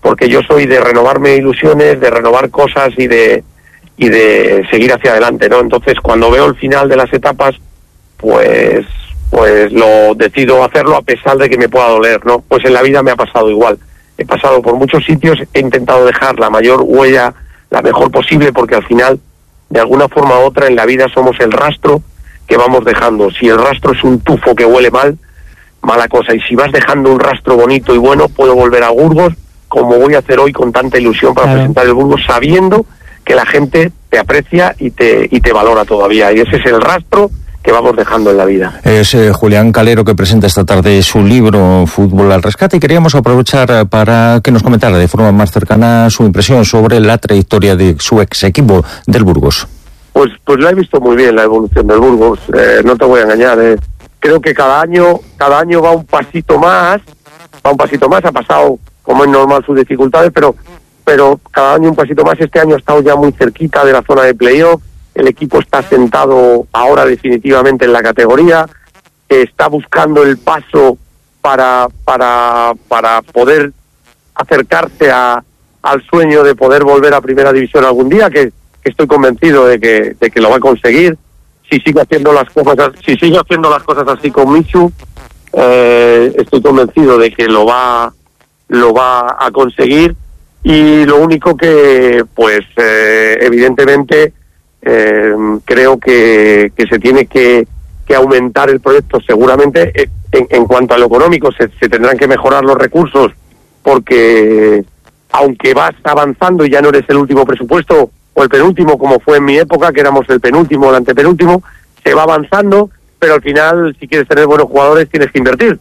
[SPEAKER 1] porque yo soy de renovarme ilusiones, de renovar cosas y de seguir hacia adelante, ¿no? Entonces, cuando veo el final de las etapas, pues lo decido hacerlo a pesar de que me pueda doler, ¿no? Pues en la vida me ha pasado igual. He pasado por muchos sitios, he intentado dejar la mayor huella, la mejor posible, porque al final, de alguna forma u otra, en la vida somos el rastro que vamos dejando. Si el rastro es un tufo que huele mal, mala cosa. Y si vas dejando un rastro bonito y bueno, puedo volver a Burgos, como voy a hacer hoy con tanta ilusión para presentar el Burgos, sabiendo que la gente te aprecia y te valora todavía. Y ese es el rastro que vamos dejando en la vida.
[SPEAKER 8] Es Julián Calero, que presenta esta tarde su libro Fútbol al Rescate, y queríamos aprovechar para que nos comentara de forma más cercana su impresión sobre la trayectoria de su ex equipo del Burgos.
[SPEAKER 1] Pues la he visto muy bien, la evolución del Burgos, no te voy a engañar. Creo que cada año va un pasito más, ha pasado, como es normal, sus dificultades, pero cada año un pasito más. Este año ha estado ya muy cerquita de la zona de playoff. El equipo está sentado ahora definitivamente en la categoría, está buscando el paso para poder acercarse al sueño de poder volver a Primera División algún día, que estoy convencido de que lo va a conseguir. Si sigue haciendo las cosas así con Michu, estoy convencido de que lo va a conseguir. Y lo único que, evidentemente, creo que se tiene que aumentar el proyecto seguramente. En cuanto a lo económico, se tendrán que mejorar los recursos, porque aunque vas avanzando y ya no eres el último presupuesto o el penúltimo, como fue en mi época, que éramos el penúltimo o el antepenúltimo, se va avanzando, pero al final, si quieres tener buenos jugadores, tienes que invertir.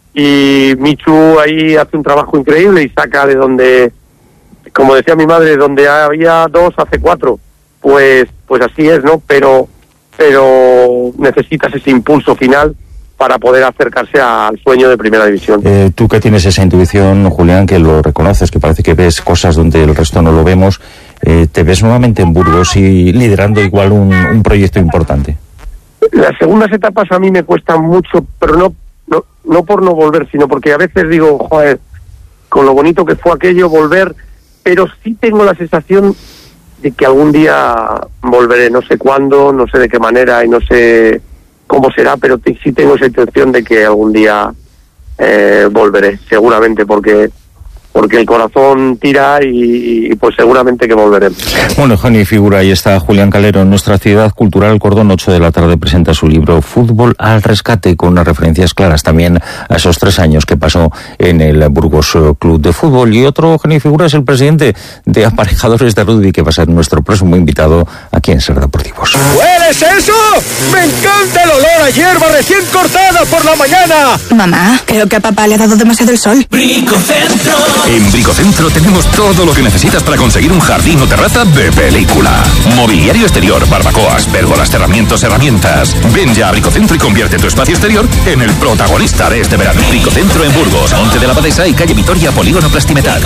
[SPEAKER 1] Y Michu ahí hace un trabajo increíble y saca de donde, como decía mi madre, donde había 2 hace 4. Pues así es, ¿no? Pero necesitas ese impulso final para poder acercarse al sueño de Primera División.
[SPEAKER 8] Tú que tienes esa intuición, Julián, que lo reconoces, que parece que ves cosas donde el resto no lo vemos, ¿te ves nuevamente en Burgos y liderando igual un proyecto importante?
[SPEAKER 1] Las segundas etapas a mí me cuestan mucho, pero no por no volver, sino porque a veces digo, joder, con lo bonito que fue aquello, volver, pero sí tengo la sensación de que algún día volveré, no sé cuándo, no sé de qué manera y no sé cómo será, pero sí tengo esa intención de que algún día volveré, seguramente, porque el corazón tira y pues seguramente que volveremos.
[SPEAKER 8] Bueno, Jani figura, ahí está Julián Calero. En nuestra ciudad cultural Cordón, 8 de la tarde, presenta su libro Fútbol al Rescate, con unas referencias claras también a esos 3 años que pasó en el Burgos Club de Fútbol. Y otro Jani figura es el presidente de Aparejadores de Rugby, que va a ser nuestro próximo invitado aquí en Ser Deportivos.
[SPEAKER 4] ¿Hueles eso? ¡Me encanta el olor a hierba recién cortada por la mañana!
[SPEAKER 11] Mamá, creo que a papá le ha dado demasiado el sol.
[SPEAKER 10] Bricocentro. En Bricocentro tenemos todo lo que necesitas para conseguir un jardín o terraza de película. Mobiliario exterior, barbacoas, pérgolas, herramientas. Ven ya a Bricocentro y convierte tu espacio exterior en el protagonista de este verano. Bricocentro en Burgos, Monte de la Abadesa y calle Vitoria, Polígono Plastimetal.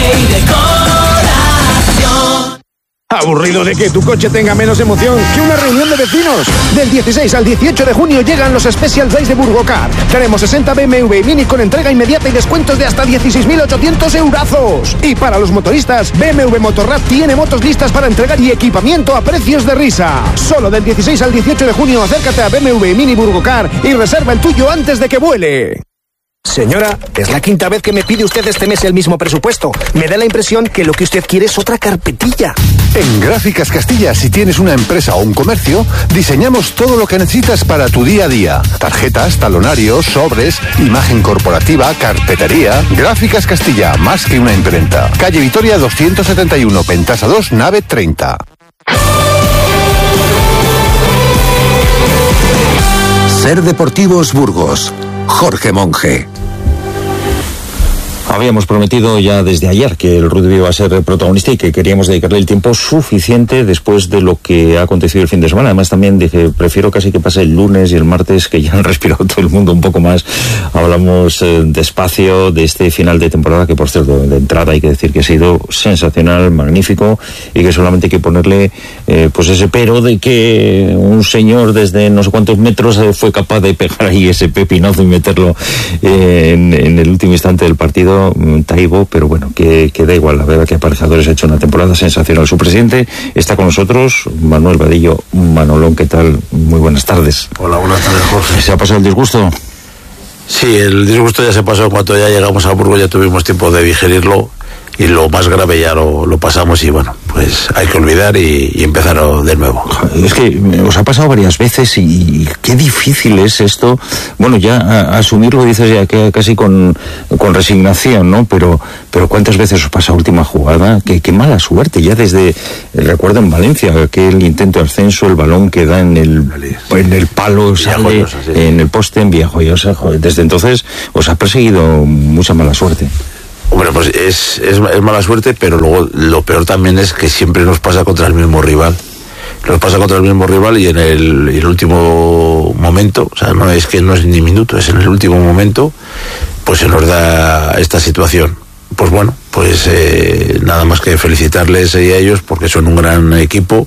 [SPEAKER 13] ¿Aburrido de que tu coche tenga menos emoción que una reunión de vecinos? Del 16 al 18 de junio llegan los Special Days de Burgocar. Tenemos 60 BMW Mini con entrega inmediata y descuentos de hasta 16.800 eurazos. Y para los motoristas, BMW Motorrad tiene motos listas para entregar y equipamiento a precios de risa. Solo del 16 al 18 de junio acércate a BMW Mini Burgocar y reserva el tuyo antes de que vuele.
[SPEAKER 14] Señora, es la 5ª vez que me pide usted este mes el mismo presupuesto. Me da la impresión que lo que usted quiere es otra carpetilla.
[SPEAKER 15] En Gráficas Castilla, si tienes una empresa o un comercio, diseñamos todo lo que necesitas para tu día a día. Tarjetas, talonarios, sobres, imagen corporativa, carpetería. Gráficas Castilla, más que una imprenta. Calle Vitoria 271, Pentasa 2, nave 30.
[SPEAKER 7] Ser Deportivos Burgos. Jorge Monge.
[SPEAKER 8] Habíamos prometido ya desde ayer que el rugby iba a ser protagonista y que queríamos dedicarle el tiempo suficiente después de lo que ha acontecido el fin de semana. Además también dije, prefiero casi que pase el lunes y el martes, que ya han respirado todo el mundo un poco más. Hablamos despacio de este final de temporada, que por cierto, de entrada hay que decir que ha sido sensacional, magnífico, y que solamente hay que ponerle pues ese pero de que un señor desde no sé cuántos metros fue capaz de pegar ahí ese pepinazo y meterlo en el último instante del partido. sido Taibo, pero bueno, que da igual. La verdad que Aparejadores ha hecho una temporada sensacional. Su presidente está con nosotros, Manuel Vadillo. Manolón, ¿qué tal? Muy buenas tardes.
[SPEAKER 17] Hola, buenas tardes, Jorge.
[SPEAKER 8] ¿Se ha pasado el disgusto?
[SPEAKER 17] Sí, el disgusto ya se pasó. Cuando ya llegamos a Burgos ya tuvimos tiempo de digerirlo, y lo más grave ya lo pasamos, y bueno, pues hay que olvidar y empezar de nuevo.
[SPEAKER 8] Es que os ha pasado varias veces y qué difícil es esto. Bueno, ya asumirlo dices ya que casi con resignación, ¿no? Pero ¿cuántas veces os pasa última jugada? Qué mala suerte. Ya desde, recuerdo en Valencia, aquel intento de ascenso, el balón que da en el palo, sale en el poste en Villajoyosa. Desde entonces os ha perseguido mucha mala suerte.
[SPEAKER 17] Hombre, pues es mala suerte, pero luego lo peor también es que siempre nos pasa contra el mismo rival. Nos pasa contra el mismo rival y en el último momento, o sea, no es ni minuto, es en el último momento, pues se nos da esta situación. Pues bueno, pues nada más que felicitarles a ellos porque son un gran equipo.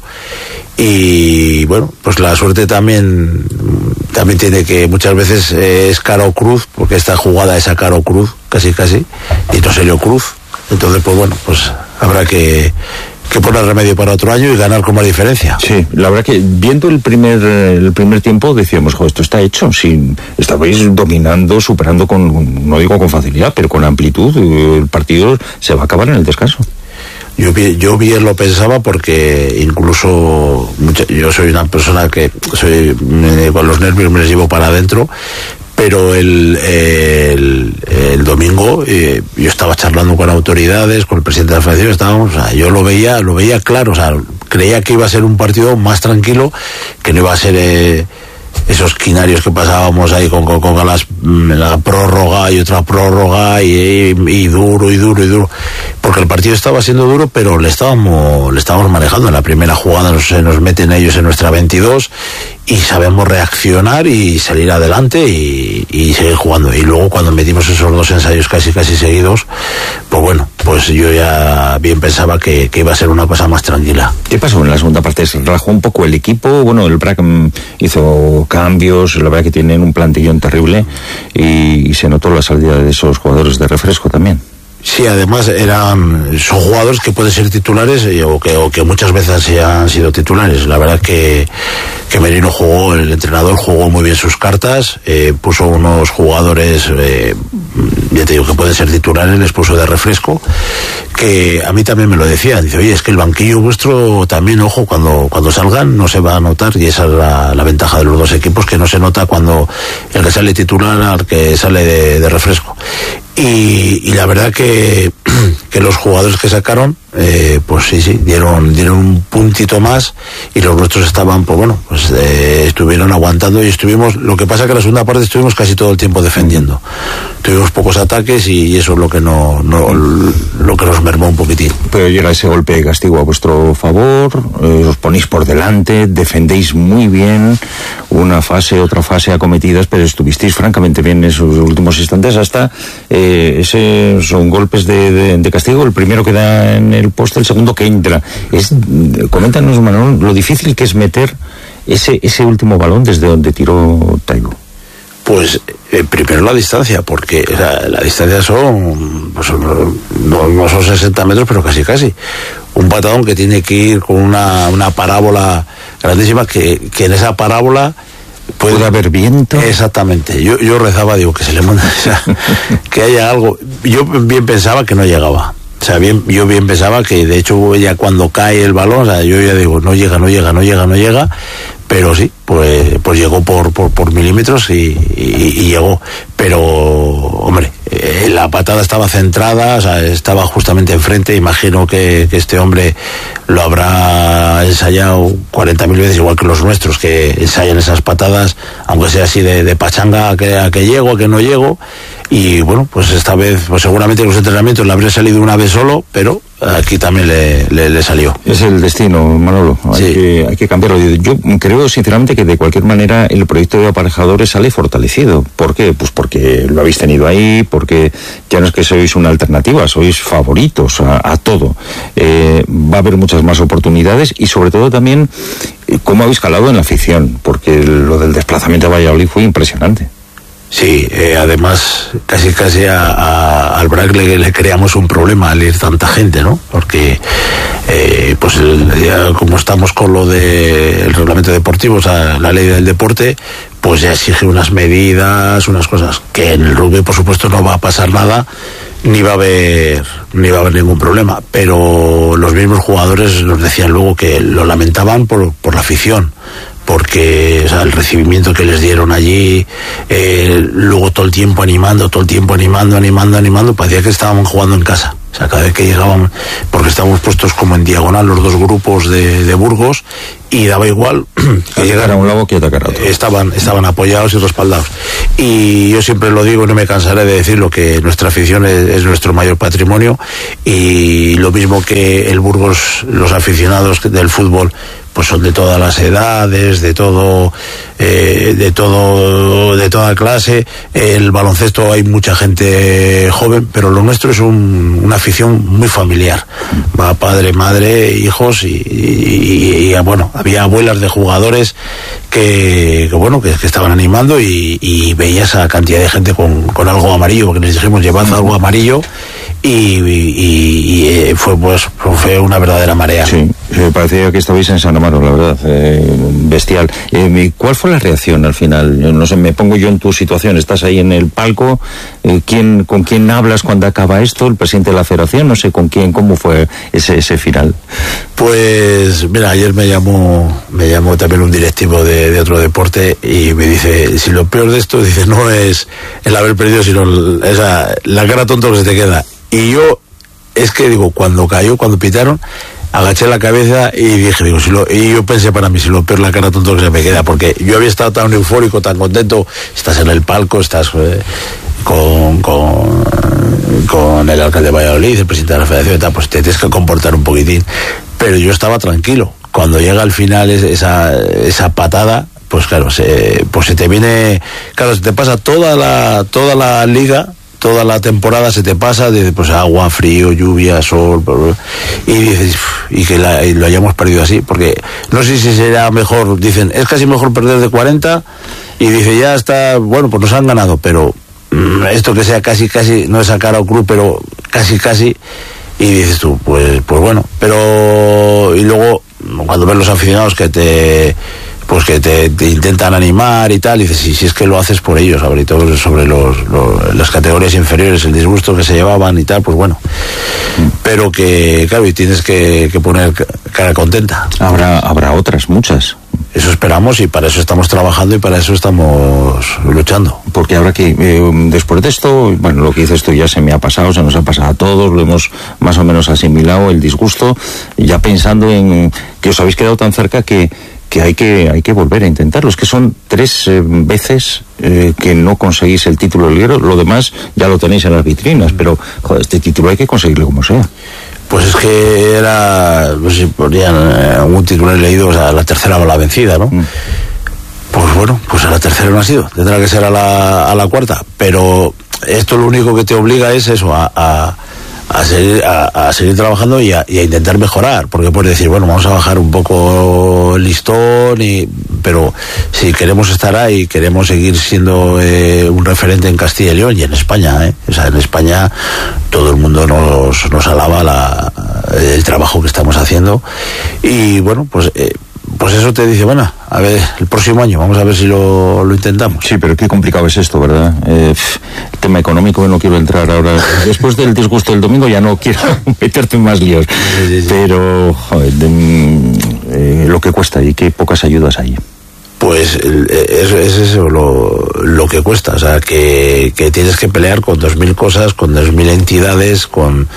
[SPEAKER 17] Y bueno, pues la suerte también tiene que muchas veces es cara o cruz, porque esta jugada es a cara o cruz, casi, y no se dio cruz. Entonces, pues bueno, pues habrá que poner remedio para otro año y ganar con más diferencia.
[SPEAKER 8] Sí, la verdad que viendo el primer tiempo decíamos, esto está hecho, estabais dominando, superando no digo con facilidad, pero con amplitud, el partido se va a acabar en el descanso.
[SPEAKER 17] Yo bien lo pensaba, porque incluso yo soy una persona que con los nervios me los llevo para adentro, pero el domingo yo estaba charlando con autoridades, con el presidente de la federación, yo lo veía claro, creía que iba a ser un partido más tranquilo, que no iba a ser esos quinarios que pasábamos ahí con la prórroga y otra prórroga y duro, porque el partido estaba siendo duro, pero le estábamos manejando. En la primera jugada se nos meten ellos en nuestra 22 y sabemos reaccionar y salir adelante y seguir jugando. Y luego cuando metimos esos dos ensayos casi seguidos, pues bueno, pues yo ya bien pensaba que iba a ser una cosa más tranquila.
[SPEAKER 8] ¿Qué pasó en la segunda parte? ¿Se relajó un poco el equipo? Bueno, el BRAC hizo cambios, la verdad que tienen un plantillón terrible y se notó la salida de esos jugadores de refresco también.
[SPEAKER 17] Sí, además son jugadores que pueden ser titulares o que muchas veces han sido titulares. La verdad que Merino el entrenador jugó muy bien sus cartas, puso unos jugadores, ya te digo, que pueden ser titulares, les puso de refresco, que a mí también me lo decían. Dice, oye, es que el banquillo vuestro también, ojo, cuando salgan no se va a notar, y esa es la ventaja de los dos equipos, que no se nota cuando el que sale titular al que sale de refresco. Y la verdad que los jugadores que sacaron, pues sí, dieron un puntito más, y los nuestros estaban, pues bueno, pues estuvieron aguantando y lo que pasa que en la segunda parte estuvimos casi todo el tiempo defendiendo. Tuvimos pocos ataques y eso es lo que lo que nos mermó un poquitín.
[SPEAKER 8] Pero llega ese golpe de castigo a vuestro favor, os ponéis por delante, defendéis muy bien, otra fase acometidas, pero estuvisteis francamente bien en esos últimos instantes hasta esos son golpes de castigo, el primero que da en el poste, el segundo que entra. Coméntanos, Manuel, lo difícil que es meter ese último balón desde donde tiró Taibo.
[SPEAKER 17] Pues primero la distancia, porque la distancia no son 60 metros, pero casi. Un patadón que tiene que ir con una parábola grandísima, que en esa parábola
[SPEAKER 8] puede haber viento.
[SPEAKER 17] Exactamente. Yo rezaba, digo, que se le manda, que haya algo. Yo bien pensaba que no llegaba. O sea, yo bien pensaba que, de hecho, ya cuando cae el balón, yo ya digo, no llega, pero sí, pues llegó por milímetros y llegó. Pero, hombre, la patada estaba centrada, estaba justamente enfrente. Imagino que este hombre lo habrá ensayado 40.000 veces, igual que los nuestros, que ensayan esas patadas, aunque sea así de pachanga, a que llego, a que no llego. Y bueno, pues esta vez, pues seguramente en los entrenamientos le habría salido una vez solo, pero aquí también le salió.
[SPEAKER 8] Es el destino, Manolo. Hay que cambiarlo. Yo creo sinceramente que de cualquier manera el proyecto de Aparejadores sale fortalecido. ¿Por qué? Pues porque lo habéis tenido ahí, porque ya no es que sois una alternativa, sois favoritos a todo. Va a haber muchas más oportunidades y sobre todo también cómo habéis calado en la afición, porque lo del desplazamiento a Valladolid fue impresionante.
[SPEAKER 17] Sí, además casi al BRAC le creamos un problema al ir tanta gente, ¿no? Porque pues ya como estamos con lo del reglamento deportivo, o sea, la ley del deporte, pues ya exige unas medidas, unas cosas que en el rugby por supuesto no va a pasar nada, ni va a haber ningún problema, pero los mismos jugadores nos decían luego que lo lamentaban por la afición, porque, o sea, el recibimiento que les dieron allí, luego todo el tiempo animando, parecía que estaban jugando en casa. O sea, cada vez que llegaban, porque estábamos puestos como en diagonal los dos grupos de Burgos, y daba igual
[SPEAKER 8] que llegara a un lado que atacar a otro.
[SPEAKER 17] Estaban apoyados y respaldados. Y yo siempre lo digo y no me cansaré de decirlo, que nuestra afición es nuestro mayor patrimonio, y lo mismo que el Burgos, los aficionados del fútbol, pues son de todas las edades, de toda clase. El baloncesto hay mucha gente joven, pero lo nuestro es una afición muy familiar. Va padre, madre, hijos y bueno, había abuelas de jugadores que estaban animando, y veía esa cantidad de gente con algo amarillo, porque les dijimos llevad algo amarillo, y fue una verdadera marea.
[SPEAKER 8] Sí, parecía que estabais en San Amaro, la verdad, bestial. ¿Cuál fue la reacción al final? No sé, me pongo yo en tu situación, estás ahí en el palco, ¿con quién hablas cuando acaba esto? ¿El presidente de la federación? No sé con quién, ¿cómo fue ese final?
[SPEAKER 17] Pues mira, ayer me llamó también un directivo de otro deporte, y me dice, si lo peor de esto, dice, no es el haber perdido, sino la cara tonta que se te queda. Y yo, es que digo, cuando pitaron, agaché la cabeza y dije, y yo pensé para mí, si lo peor la cara tonto que se me queda, porque yo había estado tan eufórico, tan contento, estás en el palco, estás con el alcalde de Valladolid, el presidente de la federación y tal, pues te tienes que comportar un poquitín, pero yo estaba tranquilo. Cuando llega al final esa patada, pues claro, se te viene, claro, se te pasa toda la liga, toda la temporada se te pasa de pues agua, frío, lluvia, sol, y dices, y lo hayamos perdido así, porque no sé si será mejor, dicen, es casi mejor perder de 40, y dice, ya está, bueno, pues nos han ganado, pero esto que sea casi, no es sacar a un club, pero casi, y dices tú, pues bueno, pero, y luego, cuando ves los aficionados que te intentan animar y tal, y dices, si es que lo haces por ellos, sobre todo sobre las categorías inferiores, el disgusto que se llevaban y tal, pues bueno, pero que, claro, y tienes que poner cara contenta.
[SPEAKER 8] Habrá otras, muchas.
[SPEAKER 17] Eso esperamos, y para eso estamos trabajando y para eso estamos luchando.
[SPEAKER 8] Porque ahora que, después de esto, bueno, lo que dices tú ya se me ha pasado, se nos ha pasado a todos, lo hemos más o menos asimilado, el disgusto, ya pensando en que os habéis quedado tan cerca que hay que volver a intentarlo. Es que son 3 veces que no conseguís el título de liguero, lo demás ya lo tenéis en las vitrinas, pero joder, este título hay que conseguirlo como sea.
[SPEAKER 17] Pues es que era, no sé si ponían algún titular leído, o sea, la tercera va la vencida, ¿no? Pues bueno, pues a la tercera no ha sido, tendrá que ser a la cuarta, pero esto lo único que te obliga es eso, a seguir trabajando y a intentar mejorar, porque puedes decir, bueno, vamos a bajar un poco el listón, pero si queremos estar ahí, queremos seguir siendo un referente en Castilla y León y en España, o sea, en España todo el mundo nos alaba el trabajo que estamos haciendo, y bueno, pues eso te dice, bueno, a ver, el próximo año vamos a ver si lo intentamos.
[SPEAKER 8] Sí, pero qué complicado es esto, ¿verdad? El tema económico, no quiero entrar ahora. Después del disgusto del domingo ya no quiero meterte en más líos. Sí. Pero, joder, lo que cuesta y qué pocas ayudas hay.
[SPEAKER 17] Pues es eso lo que cuesta, o sea, que tienes que pelear con 2.000 cosas, con 2.000 entidades, con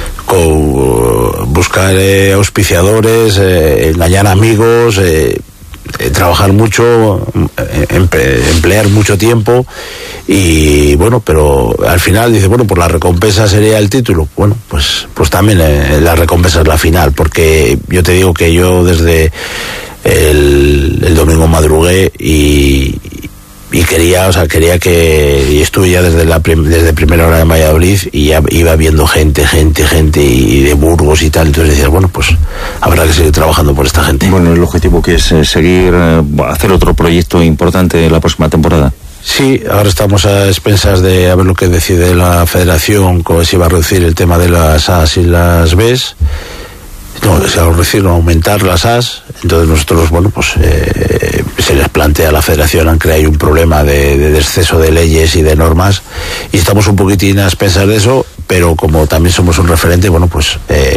[SPEAKER 17] buscar auspiciadores, engañar amigos, trabajar mucho, emplear mucho tiempo, y bueno, pero al final dice, bueno, pues la recompensa sería el título. Bueno, pues también la recompensa es la final, porque yo te digo que yo desde el domingo madrugué y quería que, y estuve ya desde primera hora en Valladolid, y ya iba viendo gente y de Burgos y tal, entonces decías, bueno, pues habrá que seguir trabajando por esta gente.
[SPEAKER 8] Bueno, el objetivo que es seguir, hacer otro proyecto importante la próxima temporada.
[SPEAKER 17] Sí, ahora estamos a expensas de a ver lo que decide la federación, si va a reducir el tema de las A's y las B's. No, se va a reducir, aumentar las A's. Entonces nosotros, bueno, pues se les plantea a la federación, han creado un problema de exceso de leyes y de normas, y estamos un poquitín a expensas de eso, pero como también somos un referente, bueno, pues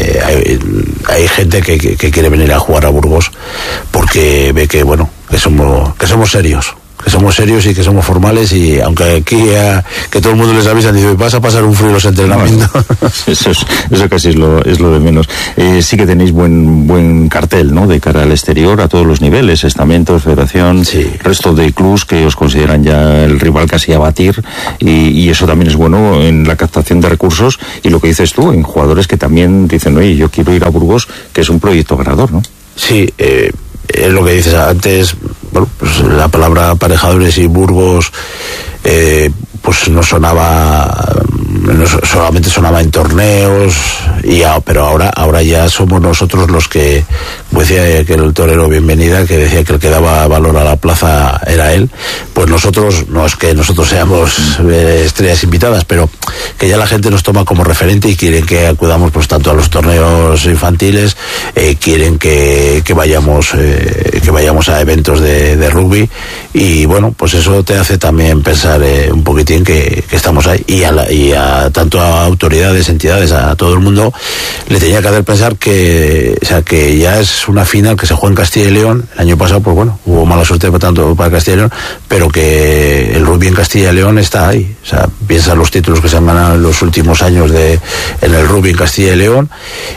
[SPEAKER 17] hay gente que quiere venir a jugar a Burgos porque ve que, bueno, que somos serios. Que somos serios y que somos formales, y aunque aquí que todo el mundo les avisa, dice, vas a pasar un frío los entrenamientos.
[SPEAKER 8] Eso casi es lo de menos. Sí que tenéis buen cartel, ¿no?, de cara al exterior, a todos los niveles, estamentos, federación, resto de clubs que os consideran ya el rival casi a batir, y eso también es bueno en la captación de recursos, y lo que dices tú, en jugadores que también dicen, oye, yo quiero ir a Burgos, que es un proyecto ganador, ¿no? Sí,
[SPEAKER 17] es lo que dices antes. Bueno, pues la palabra Aparejadores y Burgos pues no sonaba, solamente sonaba en torneos, pero ahora ya somos nosotros los que, pues decía que el torero Bienvenida, que decía que el que daba valor a la plaza era él. Pues nosotros, no es que nosotros seamos estrellas invitadas, pero que ya la gente nos toma como referente y quieren que acudamos pues tanto a los torneos infantiles, quieren que vayamos a eventos de rugby, y bueno, pues eso te hace también pensar un poquitín que estamos ahí, y a tanto a autoridades, entidades, a todo el mundo le tenía que hacer pensar que, o sea, que ya es una final que se juega en Castilla y León. El año pasado, pues bueno, hubo mala suerte tanto para Castilla y León, pero que el rugby en Castilla y León está ahí. O sea, piensa los títulos que se han ganado en los últimos años en el rugby en Castilla y León,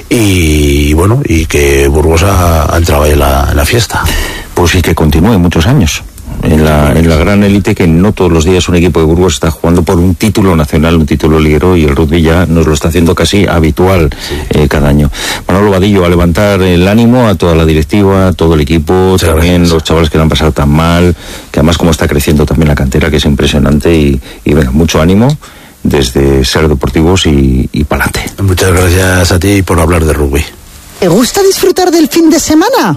[SPEAKER 17] y bueno, y que Burgos ha entrado ahí en la fiesta.
[SPEAKER 8] Pues sí, que continúe muchos años en la gran élite, que no todos los días un equipo de Burgos está jugando por un título nacional, un título liguero, y el rugby ya nos lo está haciendo casi habitual cada año. Manolo Vadillo, a levantar el ánimo a toda la directiva, a todo el equipo, también los chavales que lo han pasado tan mal, que además como está creciendo también la cantera, que es impresionante, y venga, mucho ánimo desde Ser Deportivos y pa'lante.
[SPEAKER 17] Muchas gracias a ti por hablar de rugby.
[SPEAKER 16] ¿Te gusta disfrutar del fin de semana?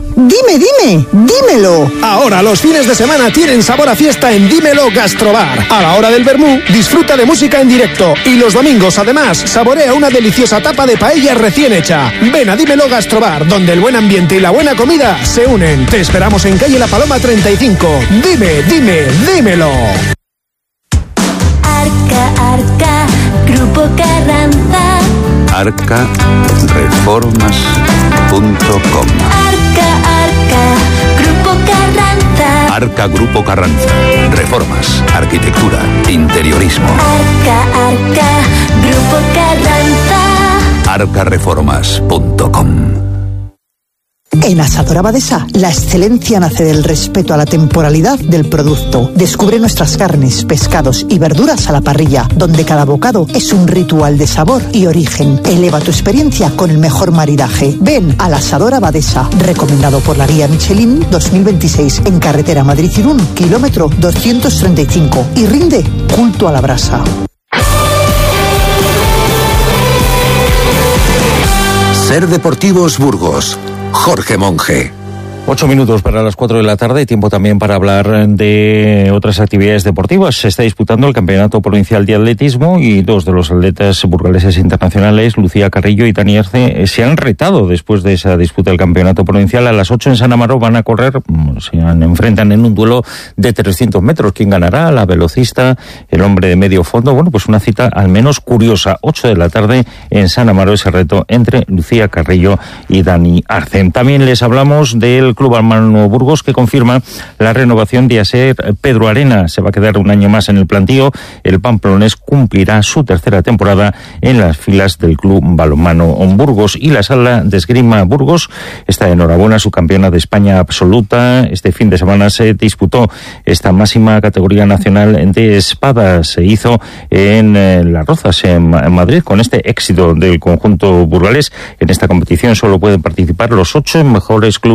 [SPEAKER 16] Dímelo.
[SPEAKER 13] Ahora los fines de semana tienen sabor a fiesta en Dímelo Gastrobar. A la hora del vermú, disfruta de música en directo. Y los domingos, además, saborea una deliciosa tapa de paella recién hecha. Ven a Dímelo Gastrobar, donde el buen ambiente y la buena comida se unen. Te esperamos en calle La Paloma 35. Dímelo.
[SPEAKER 18] Arca, Grupo Carranza.
[SPEAKER 10] arcareformas.com.
[SPEAKER 18] Arca, Grupo Carranza.
[SPEAKER 10] Arca Grupo Carranza. Reformas, arquitectura, interiorismo.
[SPEAKER 18] Arca, Grupo Carranza.
[SPEAKER 10] arcareformas.com.
[SPEAKER 16] En Asador Abadesa, la excelencia nace del respeto a la temporalidad del producto. Descubre nuestras carnes, pescados y verduras a la parrilla, donde cada bocado es un ritual de sabor y origen. Eleva tu experiencia con el mejor maridaje. Ven al Asador Abadesa, recomendado por la guía Michelin 2026, en carretera Madrid-Irún, kilómetro 235, y rinde culto a la brasa.
[SPEAKER 7] Ser Deportivos Burgos. Jorge Monge.
[SPEAKER 8] 8 minutos para las 4 de la tarde, tiempo también para hablar de otras actividades deportivas. Se está disputando el Campeonato Provincial de Atletismo, y dos de los atletas burgaleses internacionales, Lucía Carrillo y Dani Arce, se han retado después de esa disputa del Campeonato Provincial. A las 8 en San Amaro van a correr, se enfrentan en un duelo de 300 metros. ¿Quién ganará? La velocista, el hombre de medio fondo. Bueno, pues una cita al menos curiosa. 8 de la tarde en San Amaro, ese reto entre Lucía Carrillo y Dani Arce. También les hablamos del Club Balonmano Burgos, que confirma la renovación de Aser Pedro Arena. Se va a quedar un año más en el plantío. El pamplonés cumplirá su tercera temporada en las filas del Club Balonmano Burgos. Y la Sala de Esgrima Burgos está enhorabuena, su campeona de España absoluta. Este fin de semana se disputó esta máxima categoría nacional de espada. Se hizo en Las Rozas, en Madrid, con este éxito del conjunto burgalés. En esta competición solo pueden participar los 8 mejores clubes sacados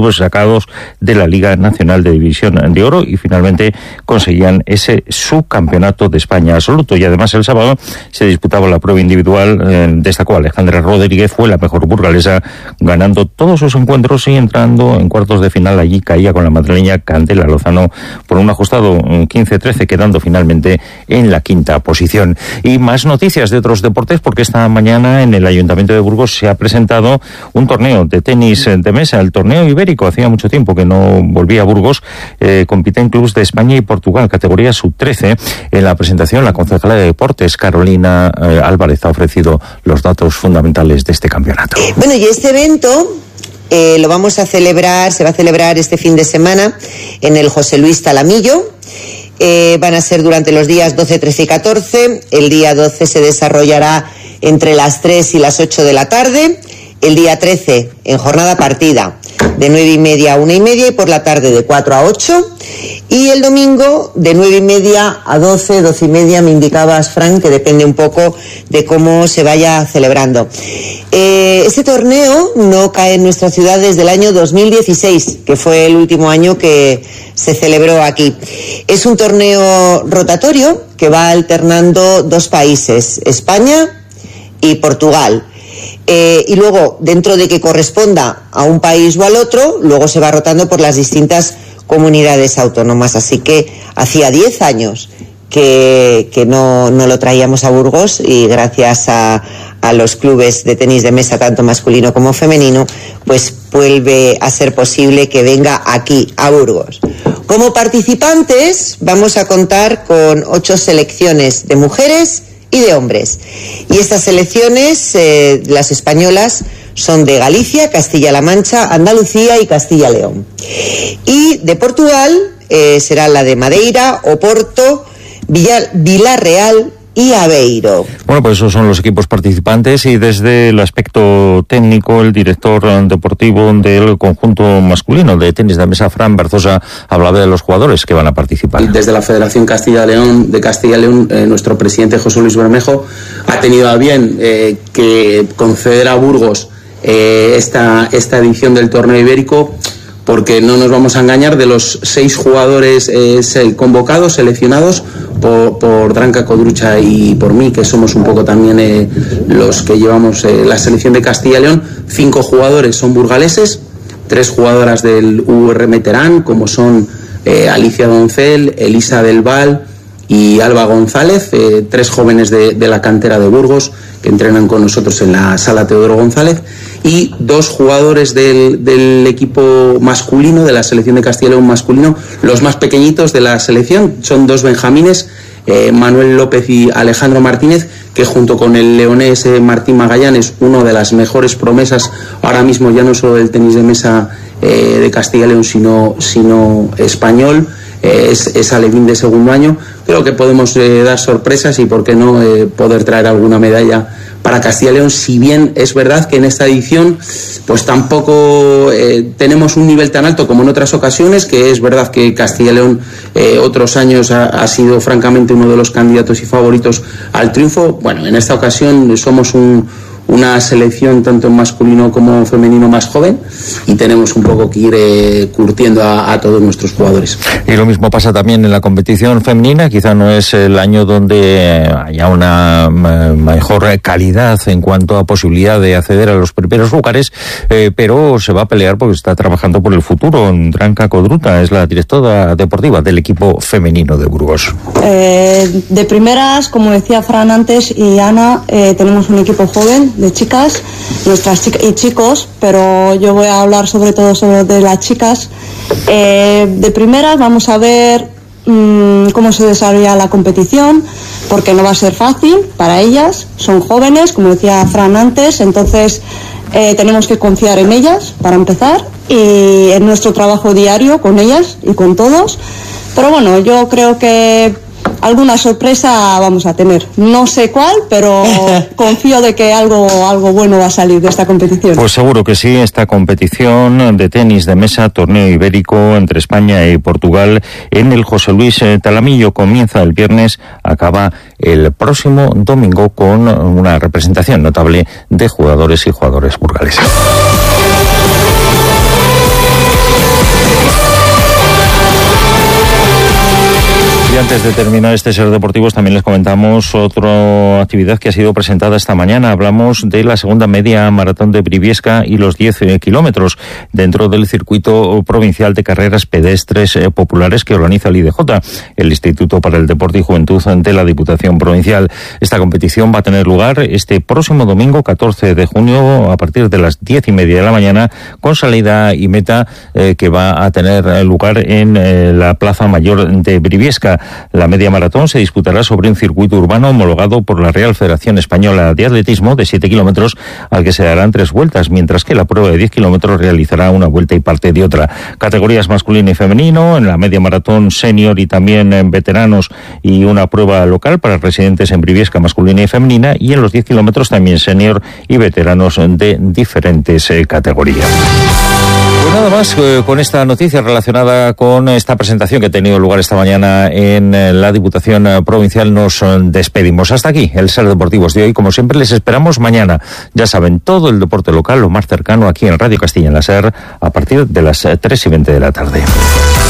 [SPEAKER 8] clasificados de la Liga Nacional de División de Oro, y finalmente conseguían ese subcampeonato de España absoluto. Y además el sábado se disputaba la prueba individual. Destacó Alejandra Rodríguez, fue la mejor burgalesa, ganando todos sus encuentros y entrando en cuartos de final. Allí caía con la madrileña Candela Lozano por un ajustado 15-13, quedando finalmente en la quinta posición. Y más noticias de otros deportes, porque esta mañana en el Ayuntamiento de Burgos se ha presentado un torneo de tenis de mesa, el torneo ibérico. Hacía mucho tiempo que no volvía a Burgos. Compiten clubes de España y Portugal, categoría sub-13. En la presentación, la concejala de Deportes, Carolina Álvarez, ha ofrecido los datos fundamentales de este campeonato.
[SPEAKER 9] Bueno, y este evento lo vamos a celebrar, se va a celebrar este fin de semana en el José Luis Talamillo. Van a ser durante los días 12, 13 y 14. El día 12 se desarrollará entre las 3 y las 8 de la tarde. El día 13 en jornada partida de 9:30 a 1:30 y por la tarde de 4 a 8. Y el domingo de 9:30 a 12, 12:30, me indicabas, Frank, que depende un poco de cómo se vaya celebrando. Este torneo no cae en nuestra ciudad desde el año 2016, que fue el último año que se celebró aquí. Es un torneo rotatorio que va alternando dos países, España y Portugal. Y luego, dentro de que corresponda a un país o al otro, luego se va rotando por las distintas comunidades autónomas. Así que hacía 10 años que no lo traíamos a Burgos, y gracias a los clubes de tenis de mesa, tanto masculino como femenino, pues vuelve a ser posible que venga aquí a Burgos. Como participantes vamos a contar con 8 selecciones de mujeres y de hombres. Y estas selecciones, las españolas, son de Galicia, Castilla-La Mancha, Andalucía y Castilla-León. Y de Portugal será la de Madeira, Oporto, Vilarreal y Aveiro.
[SPEAKER 8] Bueno, pues esos son los equipos participantes, y desde el aspecto técnico, el director deportivo del conjunto masculino de tenis de mesa, Fran Berzosa, hablaba de los jugadores que van a participar.
[SPEAKER 19] Y desde la Federación Castilla-León, nuestro presidente José Luis Bermejo ha tenido a bien que conceder a Burgos esta edición del torneo ibérico, porque no nos vamos a engañar, de los 6 jugadores convocados, seleccionados por Dranka Codrucha y por mí, que somos un poco también los que llevamos la selección de Castilla y León, 5 jugadores son burgaleses, 3 jugadoras del URM Terán, como son Alicia Doncel, Elisa del Val y Alba González, 3 jóvenes de la cantera de Burgos que entrenan con nosotros en la sala Teodoro González, y 2 jugadores del equipo masculino, de la selección de Castilla y León masculino, los más pequeñitos de la selección, son 2 benjamines, Manuel López y Alejandro Martínez, que junto con el leonés Martín Magallanes, uno de las mejores promesas ahora mismo, ya no solo del tenis de mesa de Castilla y León, sino español, es alevín de segundo año. Creo que podemos dar sorpresas y, por qué no, poder traer alguna medalla para Castilla y León, si bien es verdad que en esta edición pues tampoco tenemos un nivel tan alto como en otras ocasiones, que es verdad que Castilla y León otros años ha sido francamente uno de los candidatos y favoritos al triunfo. Bueno, en esta ocasión somos una selección tanto en masculino como en femenino más joven, y tenemos un poco que ir curtiendo a todos nuestros jugadores.
[SPEAKER 8] Y lo mismo pasa también en la competición femenina. Quizá no es el año donde haya una mejor calidad en cuanto a posibilidad de acceder a los primeros lugares, pero se va a pelear porque está trabajando por el futuro. Dranka Codruta es la directora deportiva del equipo femenino de Burgos.
[SPEAKER 20] De primeras, como decía Fran antes y Ana, tenemos un equipo joven de chicas, nuestras chicas y chicos, pero yo voy a hablar sobre todo de las chicas. De primeras vamos a ver cómo se desarrolla la competición, porque no va a ser fácil para ellas, son jóvenes, como decía Fran antes, entonces tenemos que confiar en ellas para empezar, y en nuestro trabajo diario con ellas y con todos. Pero bueno, yo creo que alguna sorpresa vamos a tener. No sé cuál, pero confío de que algo bueno va a salir de esta competición.
[SPEAKER 8] Pues seguro que sí. Esta competición de tenis de mesa, torneo ibérico entre España y Portugal, en el José Luis Talamillo, comienza el viernes, acaba el próximo domingo, con una representación notable de jugadores y jugadoras burgaleses. Antes de terminar este Ser Deportivos, también les comentamos otra actividad que ha sido presentada esta mañana. Hablamos de la segunda media maratón de Briviesca y los 10 kilómetros dentro del circuito provincial de carreras pedestres populares que organiza el IDJ, el Instituto para el Deporte y Juventud de la Diputación Provincial. Esta competición va a tener lugar este próximo domingo, 14 de junio, a partir de las 10:30 de la mañana, con salida y meta que va a tener lugar en la Plaza Mayor de Briviesca. La media maratón se disputará sobre un circuito urbano homologado por la Real Federación Española de Atletismo de 7 kilómetros, al que se darán 3 vueltas, mientras que la prueba de 10 kilómetros realizará una vuelta y parte de otra. Categorías masculino y femenino, en la media maratón senior y también en veteranos, y una prueba local para residentes en Briviesca masculina y femenina, y en los 10 kilómetros también senior y veteranos de diferentes categorías. Pues nada más, con esta noticia relacionada con esta presentación que ha tenido lugar esta mañana en la Diputación Provincial, nos despedimos. Hasta aquí el Ser Deportivos de hoy. Como siempre, les esperamos mañana. Ya saben, todo el deporte local, lo más cercano, aquí en Radio Castilla en la SER, a partir de las 3:20 de la tarde.